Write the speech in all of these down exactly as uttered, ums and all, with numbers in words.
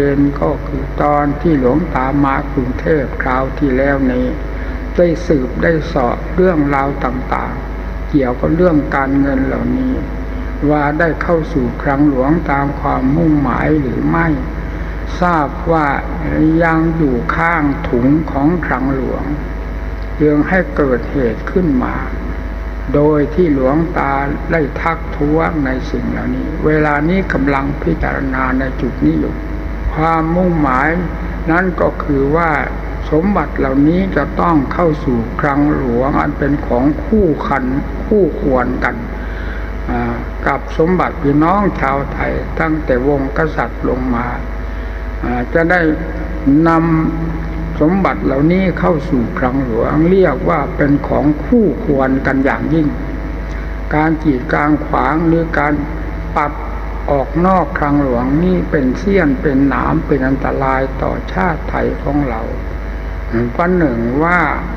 นก็คือตอนที่หลวงตามากรุงเทพคราวที่แล้วนี้ได้สืบได้สอบเรื่องราวต่างๆเกี่ยวกับเรื่องการเงินเหล่านี้ว่าได้เข้าสู่คลังหลวงตามความมุ่งหมายหรือไม่ทราบว่ายังอยู่ข้างถุงของคลังหลวงจึงให้เกิดเหตุขึ้นมาโดยที่หลวงตาได้ทักท้วงในสิ่งเหล่านี้เวลานี้กำลังพิจารณาในจุดนี้อยู่ความมุ่งหมายนั้นก็คือว่าสมบัติเหล่านี้จะต้องเข้าสู่คลังหลวงอันเป็นของคู่คันคู่ควรกันกับสมบัติพี่น้องชาวไทยตั้งแต่วงกษัตริย์ลงมาจะได้นำสมบัติเหล่านี้เข้าสู่คลังหลวงเรียกว่าเป็นของคู่ควรกันอย่างยิ่งการกีดกางขวางหรือการปัดออกนอกคลังหลวงนี่เป็นเสี้ยนเป็นหนามเป็นอันตรายต่อชาติไทยของเราประหนึ่งว่า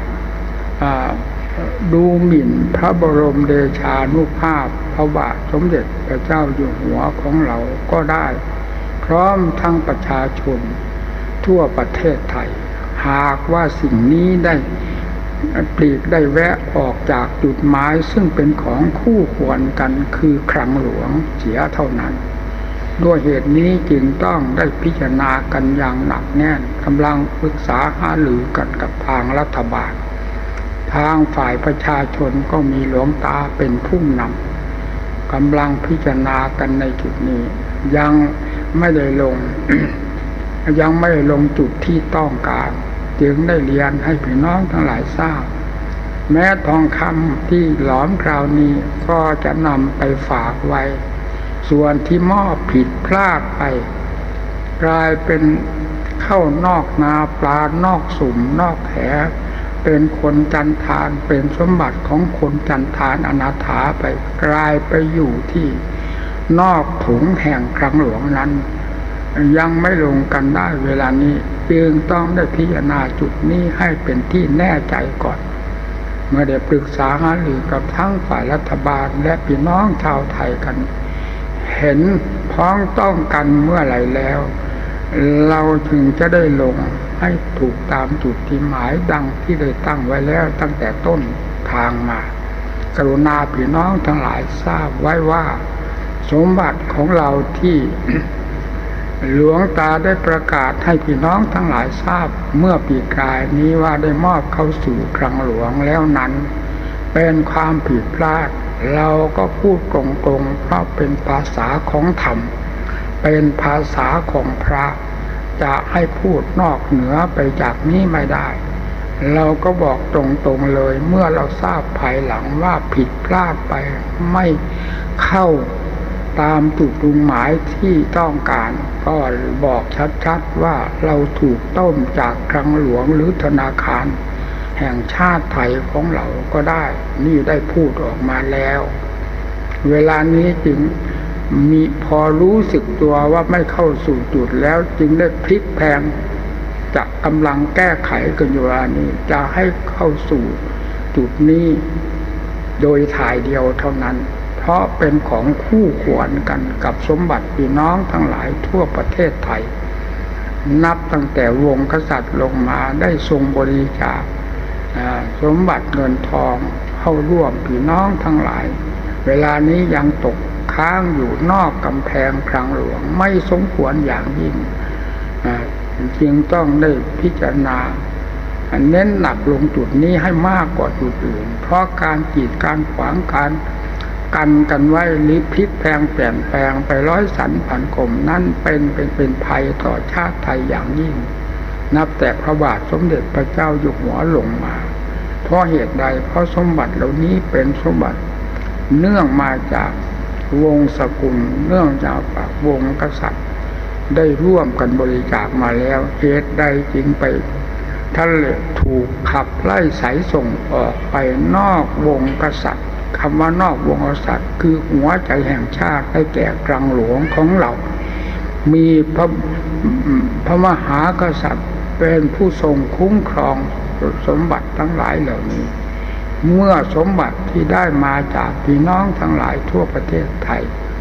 ดูหมิ่นพระบรมเดชานุภาพพระบาทสมเด็จพระเจ้าอยู่หัวของเราก็ได้พร้อมทั้งประชาชนทั่วประเทศไทยหากว่าสิ่งนี้ได้ปลีกได้แวะออกจากจุดหมายซึ่งเป็นของคู่ควรกันคือคลังหลวงเสียเท่านั้นด้วยเหตุนี้จึงต้องได้พิจารณากันอย่างหนักแน่นกำลังปรึกษาหารือกันกับทางรัฐบาลทางฝ่ายประชาชนก็มีหลวงตาเป็นผู้นำกำลังพิจารณากันในจุดนี้ยังไม่ได้ลง ยังไม่ลงจุดที่ต้องการจึงได้เรียนให้พี่น้องทั้งหลายทราบแม้ทองคำที่หลอมคราวนี้ก็จะนำไปฝากไว้ส่วนที่มอบผิดพลาดไปกลายเป็นเข้านอกนาปลานอกสุ่มนอกแหเป็นคนจันทานเป็นสมบัติของคนจันทานอนาถาไปกลายไปอยู่ที่นอกถุงแห่งคลังหลวงนั้นยังไม่ลงกันได้เวลานี้จึงต้องได้พิจารณาจุดนี้ให้เป็นที่แน่ใจก่อนเมื่อได้ปรึกษาหารือกับทั้งฝ่ายรัฐบาลและพี่น้องชาวไทยกันเห็นพ้องต้องกันเมื่อไหร่แล้วเราถึงจะได้ลงให้ถูกตามจุดที่หมายดังที่ได้ตั้งไว้แล้วตั้งแต่ต้นทางมากรุณาพี่น้องทั้งหลายทราบไว้ว่าสมบัติของเราที่ หลวงตาได้ประกาศให้พี่น้องทั้งหลายทราบเมื่อปีกายนี้ว่าได้มอบเข้าสู่คลังหลวงแล้วนั้นเป็นความผิดพลาดเราก็พูดตรงๆเพราะเป็นภาษาของธรรมเป็นภาษาของพระจะให้พูดนอกเหนือไปจากนี้ไม่ได้เราก็บอกตรงๆเลยเมื่อเราทราบภายหลังว่าผิดพลาดไปไม่เข้าตามจุดมุ่งหมายที่ต้องการก็บอกชัดๆว่าเราถูกต้มจากคลังหลวงหรือธนาคารแห่งชาติไทยของเราก็ได้นี่ได้พูดออกมาแล้วเวลานี้จึงมีพอรู้สึกตัวว่าไม่เข้าสู่จุดแล้วจึงได้พลิกแพลงจะกำลังแก้ไขกันอยู่อันนี้จะให้เข้าสู่จุดนี้โดยถ่ายเดียวเท่านั้นเพราะเป็นของคู่ควรกันกับสมบัติพี่น้องทั้งหลายทั่วประเทศไทยนับตั้งแต่วงกษัตริย์ลงมาได้ทรงบริจาคสมบัติเงินทองเข้าร่วมพี่น้องทั้งหลายเวลานี้ยังตกค้างอยู่นอกกำแพงคลังหลวงไม่สมควรอย่างยิ่งจึงต้องได้พิจารณาเน้นหนักลงจุดนี้ให้มากกว่าจุดอื่นเพราะการกีดการขวางการกันกันไว้หรือพลิกแพลงเปลี่ยนแปลงไปร้อยสันพันกลมนั่นเป็นเป็นเป็นภัยต่อชาติไทยอย่างยิ่งนับแต่พระบาทสมเด็จพระเจ้าอยู่หัวลงมาเพราะเหตุใดเพราะสมบัติเหล่านี้เป็นสมบัติเนื่องมาจากวงศกุลเนื่องจากวงกษัตริย์ได้ร่วมกันบริจาคมาแล้วเหตุใดจึงไปท่านเลยถูกขับไล่สายส่งออกไปนอกวงกษัตริย์คำว่านอกวงกษัตริย์คือหัวใจแห่งชาติให้แก่คลังหลวงของเรามีพระพระมหากษัตริย์เป็นผู้ทรงคุ้มครองสมบัติทั้งหลายเหล่านี้เมื่อสมบัติที่ได้มาจากพี่น้องทั้งหลายทั่วประเทศไทย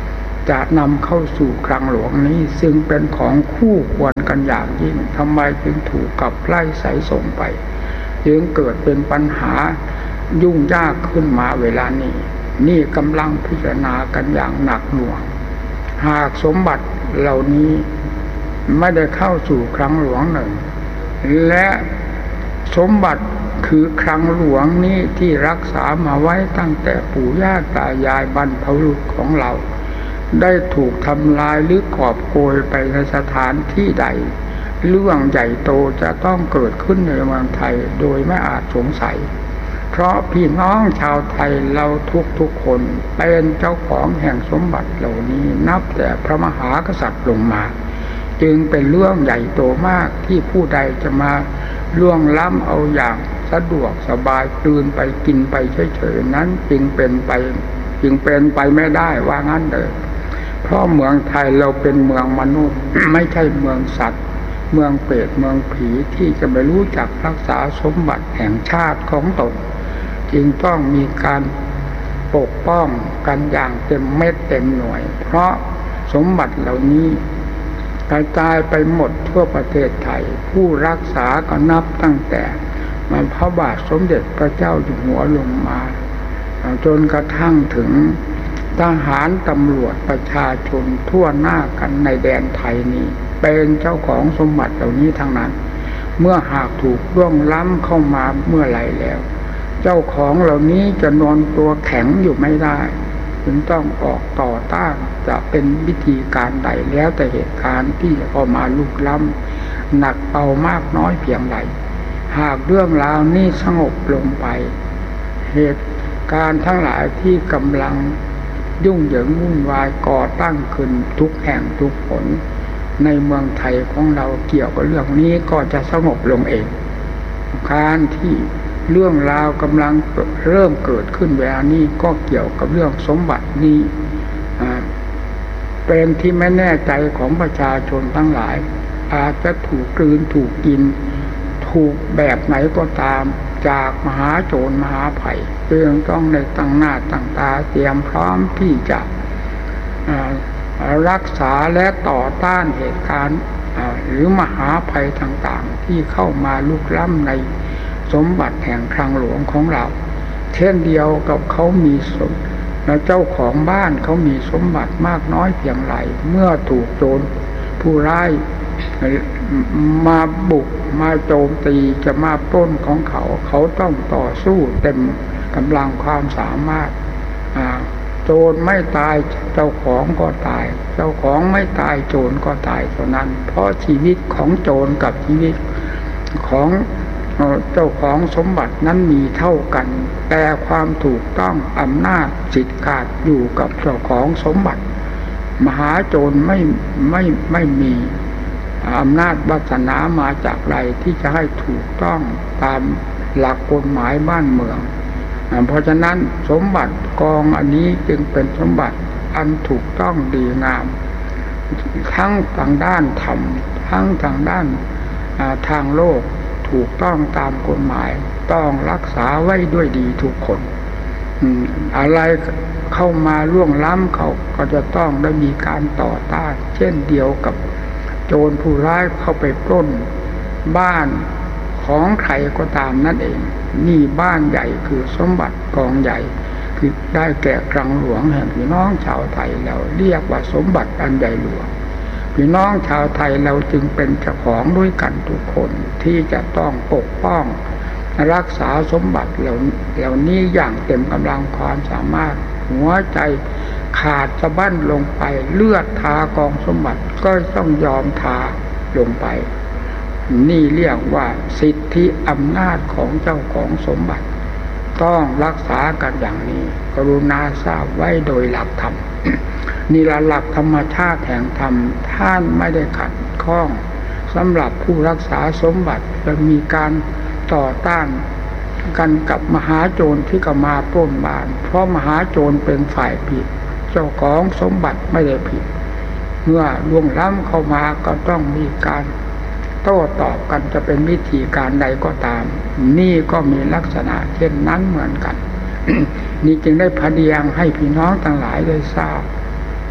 จะนำเข้าสู่คลังหลวงนี้ซึ่งเป็นของคู่ควรกันอย่างยิ่งทำไมจึงถูกกับไล่สายส่งไปจึงเกิดเป็นปัญหายุ่งยากขึ้นมาเวลานี้นี่กำลังพิจารณากันอย่างหนักหน่วงหากสมบัติเหล่านี้ไม่ได้เข้าสู่คลังหลวงหนึ่งและสมบัติคือคลังหลวงนี้ที่รักษามาไว้ตั้งแต่ปู่ย่าตายายบรรพบุรุษของเราได้ถูกทำลายหรือกอบโกยไปในสถานที่ใดเรื่องใหญ่โตจะต้องเกิดขึ้นในเมืองไทยโดยไม่อาจสงสัยเพราะพี่น้องชาวไทยเราทุกๆคนเป็นเจ้าของแห่งสมบัติเหล่านี้นับแต่พระมหากษัตริย์ลงมาจึงเป็นเรื่องใหญ่โตมากที่ผู้ใดจะมาล่วงล้ำเอาอย่างสะดวกสบายตื่นไปกินไปเฉยๆนั้นจึงเป็นไปจึงเป็นไปไม่ได้ว่างั้นเลยเพราะเมืองไทยเราเป็นเมืองมนุษย์ ไม่ใช่เมืองสัตว์เมืองเปรตเมืองผีที่จะไม่รู้จักรักษาสมบัติแห่งชาติของตนจึงต้องมีการปกป้องกันอย่างเต็มเม็ดเต็มหน่วยเพราะสมบัติเหล่านี้กระจายไปหมดทั่วประเทศไทยผู้รักษาก็นับตั้งแต่มาพระบาทสมเด็จพระเจ้าอยู่หัวลงมาจนกระทั่งถึงทหารตำรวจประชาชนทั่วหน้ากันในแดนไทยนี้เป็นเจ้าของสมบัติเหล่านี้ทั้งนั้นเมื่อหากถูกล่วงล้ำเข้ามาเมื่อไหร่แล้วเจ้าของเหล่านี้จะนอนตัวแข็งอยู่ไม่ได้จึงต้องออกต่อต้านจะเป็นวิธีการใดแล้วแต่เหตุการณ์ที่จะเข้ามาลุกล้ำหนักเบามากน้อยเพียงไรหากเรื่องราวนี้สงบลงไปเหตุการณ์ทั้งหลายที่กำลังยุ่งเหยิงวุ่นวายก่อตั้งขึ้นทุกแห่งทุกผลในเมืองไทยของเราเกี่ยวกับเรื่องนี้ก็จะสงบลงเองการที่เรื่องราวกำลังเริ่มเกิดขึ้นเวลานี้ก็เกี่ยวกับเรื่องสมบัตินี้เป็นที่ไม่แน่ใจของประชาชนทั้งหลายอาจจะถูกกลืนถูกกินถูกแบบไหนก็ตามจากมหาโจรมหาภัยจึงต้องในตั้งหน้าตั้งตาเตรียมพร้อมที่จะรักษาและต่อต้านเหตุการณ์หรือมหาภัยต่างๆที่เข้ามาลุกล้ำในสมบัติแห่งคลังหลวงของเราเช่นเดียวกับเขามีสมเจ้าของบ้านเขามีสมบัติมากน้อยเพียงไรเมื่อถูกโจรผู้ร้ายมาบุกมาโจมตีจะมาปล้นของเขาเขาต้องต่อสู้เต็มกำลังความสามารถโจรไม่ตายเจ้าของก็ตายเจ้าของไม่ตายโจรก็ตายเท่านั้นเพราะชีวิตของโจรกับชีวิตของเจ้าของสมบัตินั้นมีเท่ากันแต่ความถูกต้องอำนาจสิทธิ์ขาดอยู่กับเจ้าของสมบัติมหาโจรไม่ไม่ไม่มีอำนาจวาสนามาจากใดที่จะให้ถูกต้องตามหลักกฎหมายบ้านเมืองเพราะฉะนั้นสมบัติกองอันนี้จึงเป็นสมบัติอันถูกต้องดีงามทั้งทางด้านธรรมทั้งทางด้านทางโลกถูกต้องตามกฎหมายต้องรักษาไว้ด้วยดีทุกคนอะไรเข้ามาล่วงล้ำเขาก็จะต้องได้มีการต่อต้านเช่นเดียวกับโจรผู้ร้ายเข้าไปปล้นบ้านของใครก็ตามนั่นเองนี่บ้านใหญ่คือสมบัติกองใหญ่คือได้แก่คลังหลวงแห่งพี่น้องชาวไทยเราเรียกว่าสมบัติอันใหญ่หลวงพี่น้องชาวไทยเราจึงเป็นเจ้าของด้วยกันทุกคนที่จะต้องปกป้องรักษาสมบัติเหล่าเหล่านี้อย่างเต็มกำลังความสามารถหัวใจขาดสะบั้นลงไปเลือดทากองสมบัติก็ต้องยอมทาลงไปนี่เรียกว่าสิทธิอำนาจของเจ้าของสมบัติต้องรักษากันอย่างนี้กรุณาทราบไว้โดยหลักธรรม นี่ละหลักธรรมชาติแห่งธรรมท่านไม่ได้ขัดข้องสำหรับผู้รักษาสมบัติจะมีการต่อต้านกันกับมหาโจรที่ก็มาปล้นบ้านเพราะมหาโจรเป็นฝ่ายผิดเจ้าของสมบัติไม่ได้ผิดเมื่อล่วงล้ำเข้ามาก็ต้องมีการโต้ตอบกันจะเป็นวิธีการใดก็ตามนี่ก็มีลักษณะเช่นนั้นเหมือนกัน นี่จึงได้พเดียงให้พี่น้องทั้งหลายได้ทราบ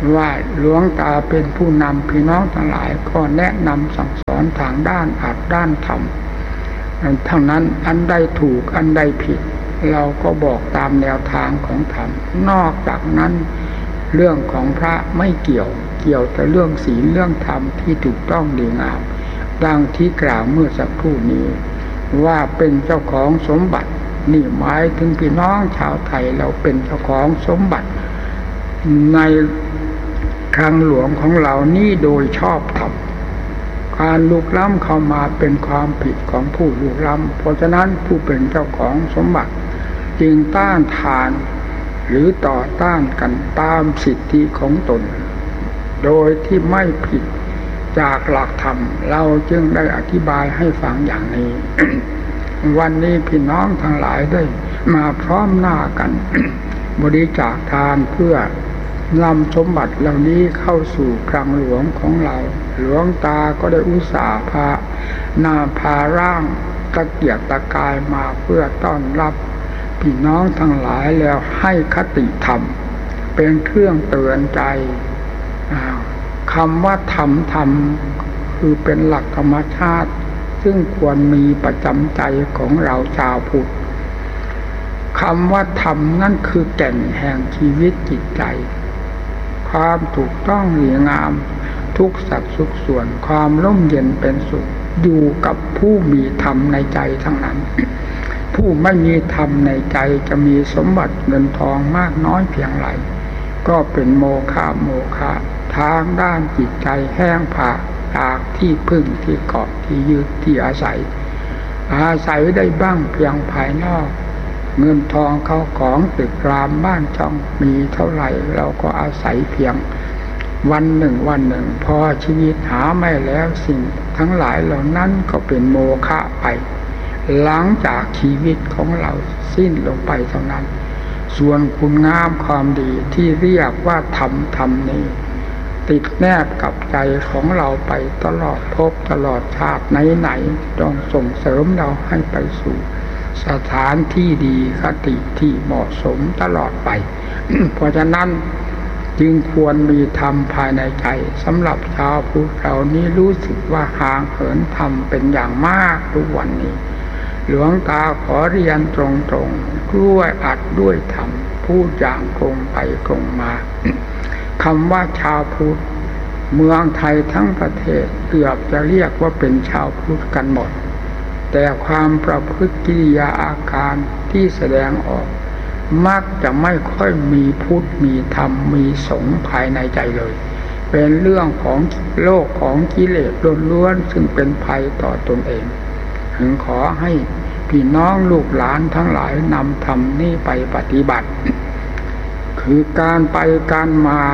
ว่าหลวงตาเป็นผู้นำพี่น้องทั้งหลายก็แนะนำสั่งสอนทางด้านอัดด้านธรรมทั้งนั้นอันใดถูกอันใดผิดเราก็บอกตามแนวทางของธรรมนอกจากนั้นเรื่องของพระไม่เกี่ยวเกี่ยวแต่เรื่องศีลเรื่องธรรมที่ถูกต้องดีงามดังที่กล่าวเมื่อสักครู่นี้ว่าเป็นเจ้าของสมบัตินี่หมายถึงพี่น้องชาวไทยเราเป็นเจ้าของสมบัติในคลังหลวงของเรานี่โดยชอบธรรมการลุกล้ำเข้ามาเป็นความผิดของผู้ลุกล้ำเพราะฉะนั้นผู้เป็นเจ้าของสมบัติจึงต้านทานหรือต่อต้านกันตามสิทธิของตนโดยที่ไม่ผิดจากหลักธรรมเราจึงได้อธิบายให้ฟังอย่างนี้ วันนี้พี่น้องทั้งหลายได้มาพร้อมหน้ากัน บริจาคทานเพื่อนำสมบัติเหล่านี้เข้าสู่คลังหลวงของเราหลวงตาก็ได้อุตส่าห์พานาพาร่างตะเกียกตะกายมาเพื่อต้อนรับพี่น้องทั้งหลายแล้วให้คติธรรมเป็นเครื่องเตือนใจคำว่าธรรมธรรมคือเป็นหลักธรรมชาติซึ่งควรมีประจำใจของเราชาวพุทธคำว่าธรรมนั่นคือแก่นแห่งชีวิตจิตใจความถูกต้องดีงามทุกสัดทุกส่วนความร่มเย็นเป็นสุขอยู่กับผู้มีธรรมในใจทั้งนั้น ผู้ไม่มีธรรมในใจจะมีสมบัติเงินทองมากน้อยเพียงไรก็เป็นโมฆะโมฆะทางด้านจิตใจแห้งผากจากที่พึ่งที่เกาะที่ยึดที่อาศัยอาศัยได้บ้างเพียงภายนอกเงินทองเข้าของตึกรามบ้านช่องมีเท่าไหร่เราก็อาศัยเพียงวันหนึ่งวันหนึ่งพอชีวิตหาไม่แล้วสิ่งทั้งหลายเหล่านั้นก็เป็นโมฆะไปหลังจากชีวิตของเราสิ้นลงไปเท่านั้นส่วนคุณงามความดีที่เรียกว่าธรรมธรรมนี้ติดแนบกับใจของเราไปตลอดภพตลอดชาติไหนๆต้องส่งเสริมเราให้ไปสู่สถานที่ดีคติที่เหมาะสมตลอดไป เพราะฉะนั้นจึงควรมีธรรมภายในใจสำหรับชาวพุทธเรานี้รู้สึกว่าห่างเหินธรรมเป็นอย่างมากทุกวันนี้หลวงตาขอเรียนตรงๆด้วยอัดด้วยธรรมพูดอย่างตรงไปตรงมา คำว่าชาวพุทธเมืองไทยทั้งประเทศเกือบจะเรียกว่าเป็นชาวพุทธกันหมดแต่ความประพฤติกิริยาอาการที่แสดงออกมักจะไม่ค่อยมีพุทธมีธรรมมีสงฆ์ภายในใจเลยเป็นเรื่องของโลกของกิเลสล้วนๆซึ่งเป็นภัยต่อตนเองถึงขอให้พี่น้องลูกหลานทั้งหลายนำธรรมนี้ไปปฏิบัติคือการไปการมา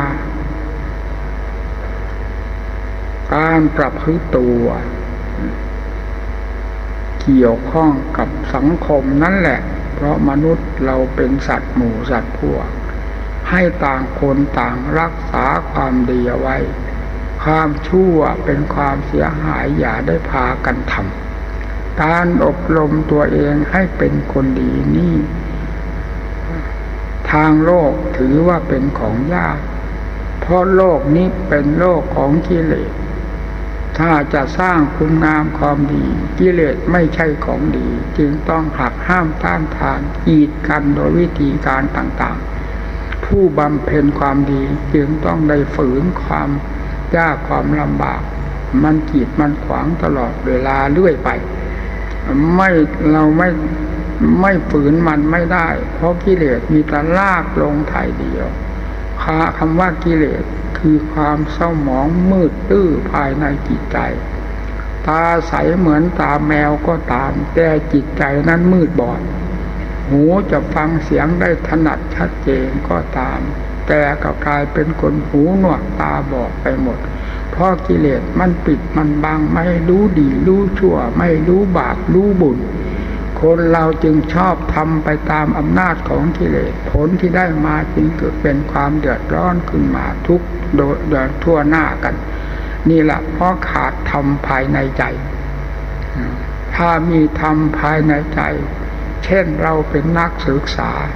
การประพฤติตัวเกี่ยวข้องกับสังคมนั่นแหละเพราะมนุษย์เราเป็นสัตว์หมู่สัตว์พวกให้ต่างคนต่างรักษาความดีเอาไว้ความชั่วเป็นความเสียหายอย่าได้พากันทำการอบรมตัวเองให้เป็นคนดีนี่ทางโลกถือว่าเป็นของยากเพราะโลกนี้เป็นโลกของกิเลสถ้าจะสร้างคุณงามความดีกิเลสไม่ใช่ของดีจึงต้องหักห้ามต้านทานกีดกันโดยวิธีการต่างๆผู้บำเพ็ญความดีจึงต้องได้ฝืนความยากความลำบากมันกีดมันขวางตลอดเวลาเรื่อยไปไม่เราไม่ไม่ฝืนมันไม่ได้เพราะกิเลสมีแต่ลากลงถ่ายเดียวคำว่ากิเลสคือความเศร้าหมองมืดตื้อภายในจิตใจตาใสเหมือนตาแมวก็ตามแต่จิตใจนั้นมืดบอดหูจะฟังเสียงได้ถนัดชัดเจนก็ตามแต่ก็กลายเป็นคนหูหนวกตาบอดไปหมดเพราะกิเลสมันปิดมันบังไม่รู้ดีรู้ชั่วไม่รู้บาปรู้บุญคนเราจึงชอบทำไปตามอำนาจของกิเลสผลที่ได้มาจึงเกิดเป็นความเดือดร้อนขึ้นมาทุกโดยโดยทั่วหน้ากันนี่แหละเพราะขาดธรรมภายในใจถ้ามีธรรมภายในใจเช่นเราเป็นนักศึกษา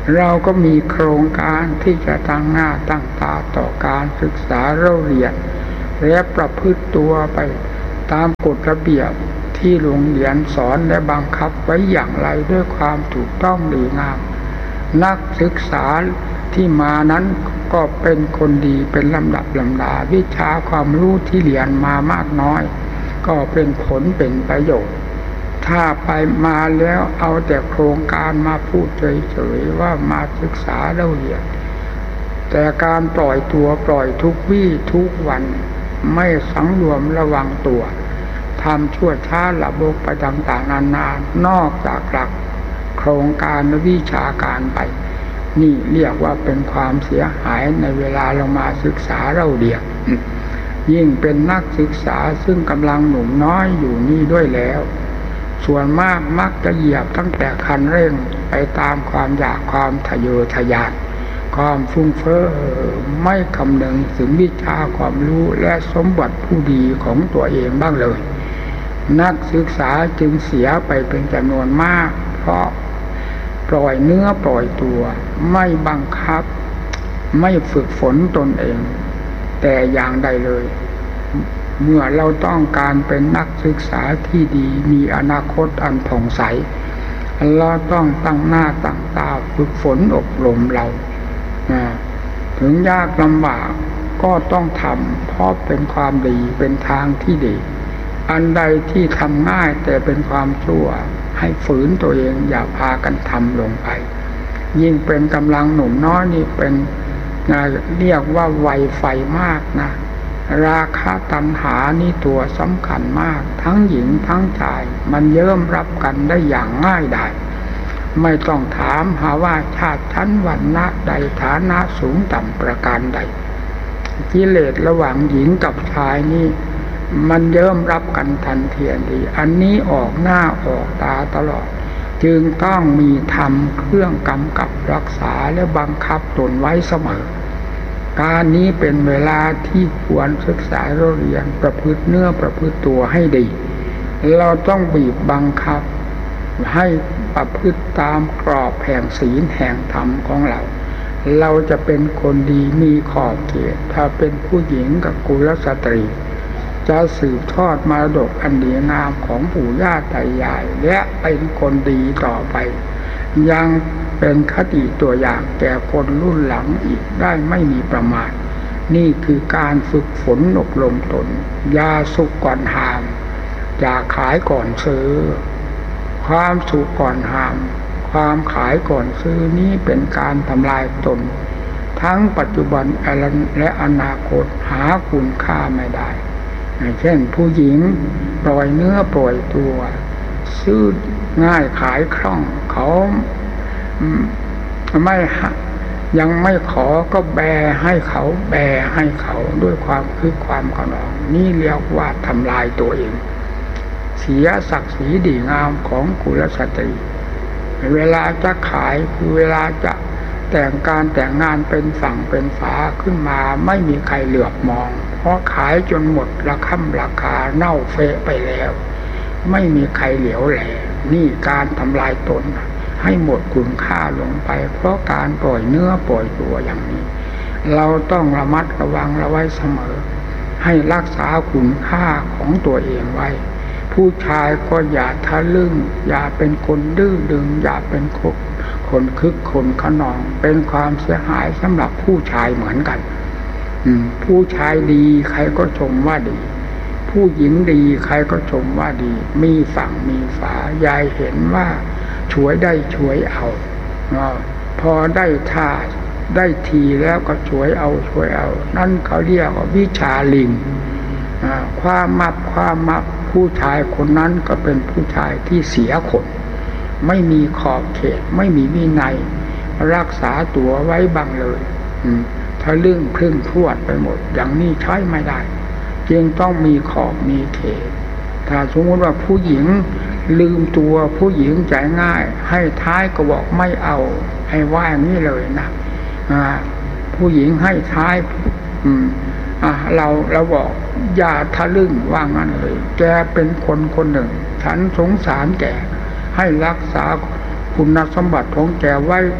เราก็มีโครงการที่จะตั้งหน้าตั้งตาต่อการศึกษาเราเรียนและประพฤติตัวไปตามกฎระเบียบที่โรงเรียนสอนและบังคับไว้อย่างไรด้วยความถูกต้องดีงามนักศึกษาที่มานั้นก็เป็นคนดีเป็นลำดับลำดาวิชาความรู้ที่เรียนมามากน้อยก็เป็นผลเป็นประโยชน์ถ้าไปมาแล้วเอาแต่โครงการมาพูดเฉยๆว่ามาศึกษาเราเรียนแต่การปล่อยตัวปล่อยทุกวี่ทุกวันไม่สังรวมระวังตัวทำชั่วช้าละบกไปต่างๆนานานอกจากหลักโครงการวิชาการไปนี่เรียกว่าเป็นความเสียหายในเวลาเรามาศึกษาเราเรียนยิ่งเป็นนักศึกษาซึ่งกำลังหนุ่มน้อยอยู่นี่ด้วยแล้วส่วนมากมักจะเหยียบตั้งแต่คันเร่งไปตามความอยากความทะเยอทะยานความฟุ้งเฟ้อไม่คำนึงถึงวิชาความรู้และสมบัติผู้ดีของตัวเองบ้างเลยนักศึกษาจึงเสียไปเป็นจำนวนมากเพราะปล่อยเนื้อปล่อยตัวไม่บังคับไม่ฝึกฝนตนเองแต่อย่างใดเลยเมื่อเราต้องการเป็นนักศึกษาที่ดีมีอนาคตอันผ่องใสเราต้องตั้งหน้าตั้งตาฝึกฝนอบรมเราถึงยากลำบากก็ต้องทำเพราะเป็นความดีเป็นทางที่ดีอันใดที่ทำง่ายแต่เป็นความชั่วให้ฝืนตัวเองอย่าพากันทำลงไปยิ่งเป็นกำลังหนุ่มน้อยนี่เป็นเรียกว่าไวไฟมากนะราคะตัณหานี่ตัวสำคัญมากทั้งหญิงทั้งชายมันเยิ้มรับกันได้อย่างง่ายดายไม่ต้องถามหาว่าชาติชั้นวรรณะใดฐานะสูงต่ำประการใดกิเลสระหว่างหญิงกับชายนี่มันเยิ้มรับกันทันทีดีอันนี้ออกหน้าออกตาตลอดจึงต้องมีธรรมเครื่องกำกับรักษาและบังคับตนไว้เสมอการนี้เป็นเวลาที่ควรศึกษาเรียนประพฤติเนื้อประพฤติตัวให้ดีเราต้องบีบบังคับให้ประพฤติตามกรอบแห่งศีลแห่งธรรมของเราเราจะเป็นคนดีมีขอบเขตถ้าเป็นผู้หญิงกับกุลสตรีจะสืบทอดมรดกอันดีงามของปู่ย่าตายายและเป็นคนดีต่อไปยังเป็นคติตัวอย่างแก่คนรุ่นหลังอีกได้ไม่มีประมาณนี่คือการฝึกฝนอบรมตนยาสุกก่อนหามอย่าขายก่อนซื้อความสุขก่อนหามความขายก่อนซื้อนี้เป็นการทำลายตนทั้งปัจจุบันและอนาคตหาคุณค่าไม่ได้เช่นผู้หญิงปล่อยเนื้อปล่อยตัวซื้อง่ายขายคล่องเขาไม่ยังไม่ขอก็แบให้เขาแบให้เขาด้วยความคือความขนองนี่เรียกว่าทำลายตัวเองเสียศักดิ์ศรีดีงามของกุลสตรีเวลาจะขายคือเวลาจะแต่งการแต่งงานเป็นฝั่งเป็นฝาขึ้นมาไม่มีใครเหลือบมองเพราะขายจนหมดราคาราคาเน่าเฟะไปแล้วไม่มีใครเหลียวแลนี่การทำลายตนให้หมดคุณค่าลงไปเพราะการปล่อยเนื้อปล่อยตัวอย่างนี้เราต้องระมัดระวังเราไว้เสมอให้รักษาคุณค่าของตัวเองไว้ผู้ชายก็อย่าทะลึ่งอย่าเป็นคนดื้อดึงอย่าเป็นคนคนคึกคนขนองเป็นความเสียหายสำหรับผู้ชายเหมือนกันผู้ชายดีใครก็ชมว่าดีผู้หญิงดีใครก็ชมว่าดีมีฝั่งมีฝายายเห็นว่าช่วยได้ช่วยเอาพอได้ท่าได้ทีแล้วก็ช่วยเอาช่วยเอานั่นเขาเรียกว่าวิชาลิงความมับความมับผู้ชายคนนั้นก็เป็นผู้ชายที่เสียคนไม่มีขอบเขตไม่มีวินัยรักษาตัวไว้บ้างเลยถ้าเรื่องครึ่งพรวดไปหมดอย่างนี้ใช้ไม่ได้จึงต้องมีขอบมีเขตถ้าสมมติว่าผู้หญิงลืมตัวผู้หญิงใจง่ายให้ท้ายก็บอกไม่เอาให้ว่าอย่างนี้เลยนะผู้หญิงให้ท้ายเราเราบอกอย่าทะลึ่งว่างั้นเลยแกเป็นคนคนหนึ่งฉันสงสารแกให้รักษาคุณสมบัติของแกไว้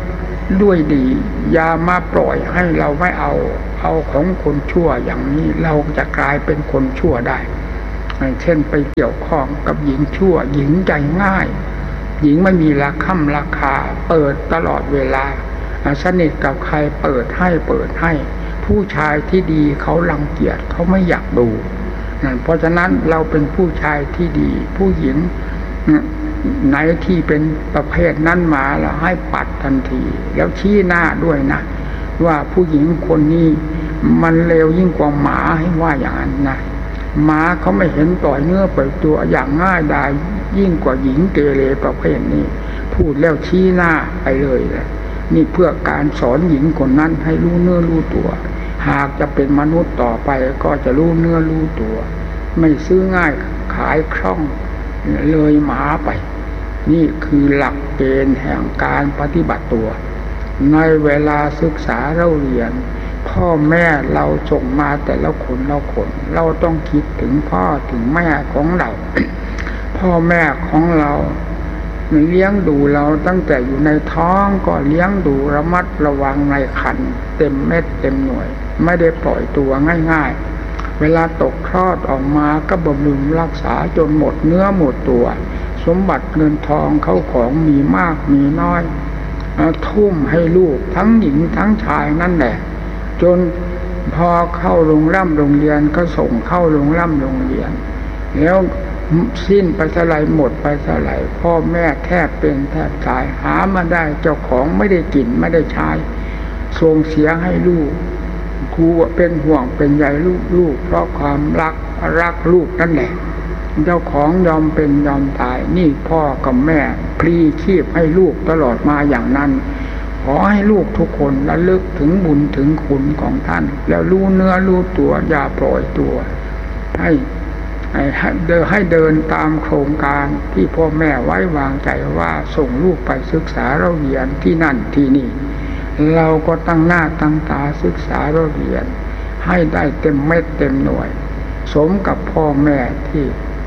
ด้วยดีอย่ามาปล่อยให้เราไม่เอาเอาของคนชั่วอย่างนี้เราจะกลายเป็นคนชั่วได้เช่นไปเกี่ยวข้องกับหญิงชั่วหญิงใจง่ายหญิงไม่มีราคาราคาเปิดตลอดเวลาสนิทกับใครเปิดให้เปิดให้ผู้ชายที่ดีเขารังเกียจเขาไม่อยากดูเพราะฉะนั้นเราเป็นผู้ชายที่ดีผู้หญิงไหนที่เป็นประเภทนั้นมาแล้วให้ปัดทันทีแล้วชี้หน้าด้วยนะว่าผู้หญิงคนนี้มันเลวยิ่งกว่าหมาให้ว่าอย่างนั้นนะหมาเขาไม่เห็นต่อยเนื้อปล่อยตัวอย่างง่ายดายยิ่งกว่าหญิงเกเรประเภทนี้พูดแล้วชี้หน้าไปเลยนะนี่เพื่อการสอนหญิงคนนั้นให้รู้เนื้อรู้ตัวหากจะเป็นมนุษย์ต่อไปก็จะรู้เนื้อรู้ตัวไม่ซื้อง่ายขายคล่องเลยหมาไปนี่คือหลักเกณฑ์แห่งการปฏิบัติตัวในเวลาศึกษาเราเรียนพ่อแม่เราส่งมาแต่ละคนละคนเราต้องคิดถึงพ่อถึงแม่ของเรา พ่อแม่ของเราเลี้ยงดูเราตั้งแต่อยู่ในท้องก็เลี้ยงดูระมัดระวังในครรภ์เต็มเม็ดเต็มหน่วยไม่ได้ปล่อยตัวง่ายๆเวลาตกคลอดออกมาก็บำรุงรักษาจนหมดเนื้อหมดตัวสมบัติเงินทองเขาของมีมากมีน้อยทุ่มให้ลูกทั้งหญิงทั้งชายนั่นแหละจนพอเข้าโรงร่ำโรงเรียนก็ส่งเข้าโรงร่ำโรงเรียนแล้วสิ้นไปเท่าไรหมดไปเท่าไรพ่อแม่แทบเป็นแทบตายหามาได้เจ้าของไม่ได้กินไม่ได้ใช้ส่งเสียให้ลูกครูเป็นห่วงเป็นใยลูกๆเพราะความรักรักลูกนั่นแหละเจ้าของยอมเป็นยอมตายนี่พ่อกับแม่พลีชีพให้ลูกตลอดมาอย่างนั้นขอให้ลูกทุกคนระลึกถึงบุญถึงคุณของท่านแล้วรู้เนื้อรู้ตัวอย่าปล่อยตัวให้ให้เดินให้เดินตามโครงการที่พ่อแม่ไว้วางใจว่าส่งลูกไปศึกษาเราเรียนที่นั่นที่นี่เราก็ตั้งหน้าตั้งตาศึกษาเราเรียนให้ได้เต็มเม็ดเต็มหน่วยสมกับพ่อแม่ที่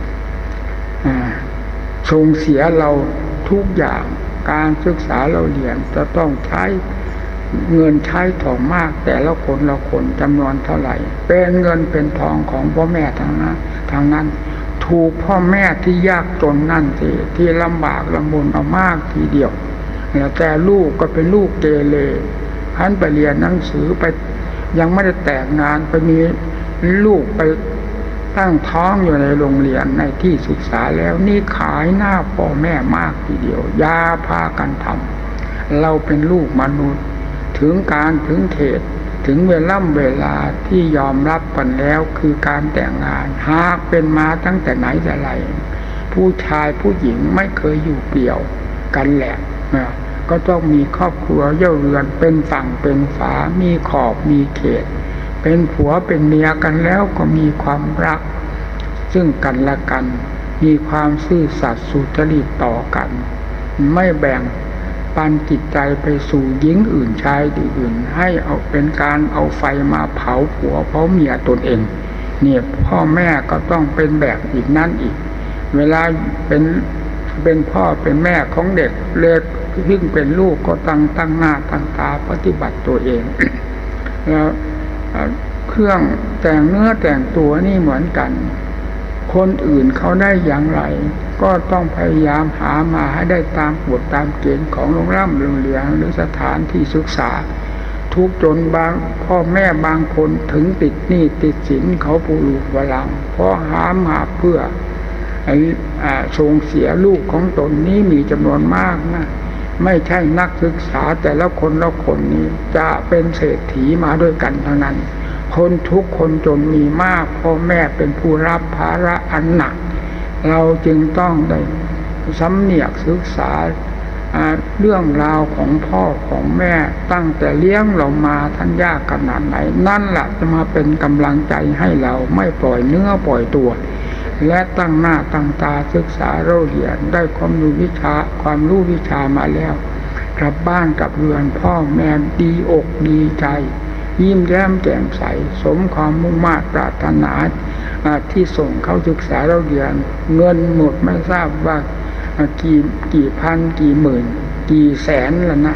ส่งเสียเราทุกอย่างการศึกษาเราเรียนจะต้องใช้เงินใช้ทองมากแต่ละคนละคนจำนวนเท่าไหร่เป็นเงินเป็นทองของพ่อแม่ทางนั้นทางนั้นถูกพ่อแม่ที่ยากจนนั่นสิที่ลำบากลำบนเอามากทีเดียวแต่ลูกก็เป็นลูกเกเรท่านไปเรียนหนังสือไปยังไม่ได้แต่งงานไปมีลูกไปตั้งท้องอยู่ในโรงเรียนในที่ศึกษาแล้วนี่ขายหน้าพ่อแม่มากทีเดียวอย่าพากันทำเราเป็นลูกมนุษย์ถึงการถึงเขตถึงเวลาเวลาที่ยอมรับกันแล้วคือการแต่งงานหากเป็นมาตั้งแต่ไหนแต่ไรผู้ชายผู้หญิงไม่เคยอยู่เปี่ยวกันแหละก็ต้องมีครอบครัวเย่าเรือนเป็นฝั่งเป็นฝามีขอบมีเขตเป็นผัวเป็นเมียกันแล้วก็มีความรักซึ่งกันและกันมีความซื่อสัตย์สุจริตต่อกันไม่แบ่งปันจิตใจไปสู่หญิงอื่นชายอื่นให้เอาเป็นการเอาไฟมาเผาผัวเผาเมียตนเองเนี่ยพ่อแม่ก็ต้องเป็นแบบอีกนั่นอีกเวลาเป็นเป็นพ่อเป็นแม่ของเด็กเล็กซึ่งเป็นลูกก็ตั้งตั้งหน้าตั้งตาปฏิบัติตัวเอง แล้วเครื่องแต่งเนื้อแต่งตัวนี่เหมือนกันคนอื่นเขาได้อย่างไรก็ต้องพยายามหามาให้ได้ตามกฎตามเกณฑ์ของโรงเรียนโรงเรียนหรือสถานที่ศึกษาทุกจนบางพ่อแม่บางคนถึงติดหนี้ติดสินเขาปูลูกวลังเพราะหามาเพื่อส่งเสียลูกของตนนี้มีจำนวนมากนะไม่ใช่นักศึกษาแต่ละคนละคนนี้จะเป็นเศรษฐีมาด้วยกันทั้งนั้นคนทุกคนจนมีมากพ่อแม่เป็นผู้รับภาระอันหนักเราจึงต้องได้สำเนียกศึกษาเรื่องราวของพ่อของแม่ตั้งแต่เลี้ยงเรามาท่านยากขนาดไหนนั่นแหละจะมาเป็นกำลังใจให้เราไม่ปล่อยเนื้อปล่อยตัวและตั้งหน้าตั้งตาศึกษาเราเรียนได้ความรู้วิชาความรู้วิชามาแล้วกลับบ้านกับเรือนพ่อแม่ดีอกดีใจยิ้มแย้มแจ่มใสสมความมุ่งมา่ปรารถนาที่ส่งเขาศึกษาเราเรียนเงินหมดไม่ทราบว่ากี่กี่พันกี่หมื่นกี่แสนแล้วนะ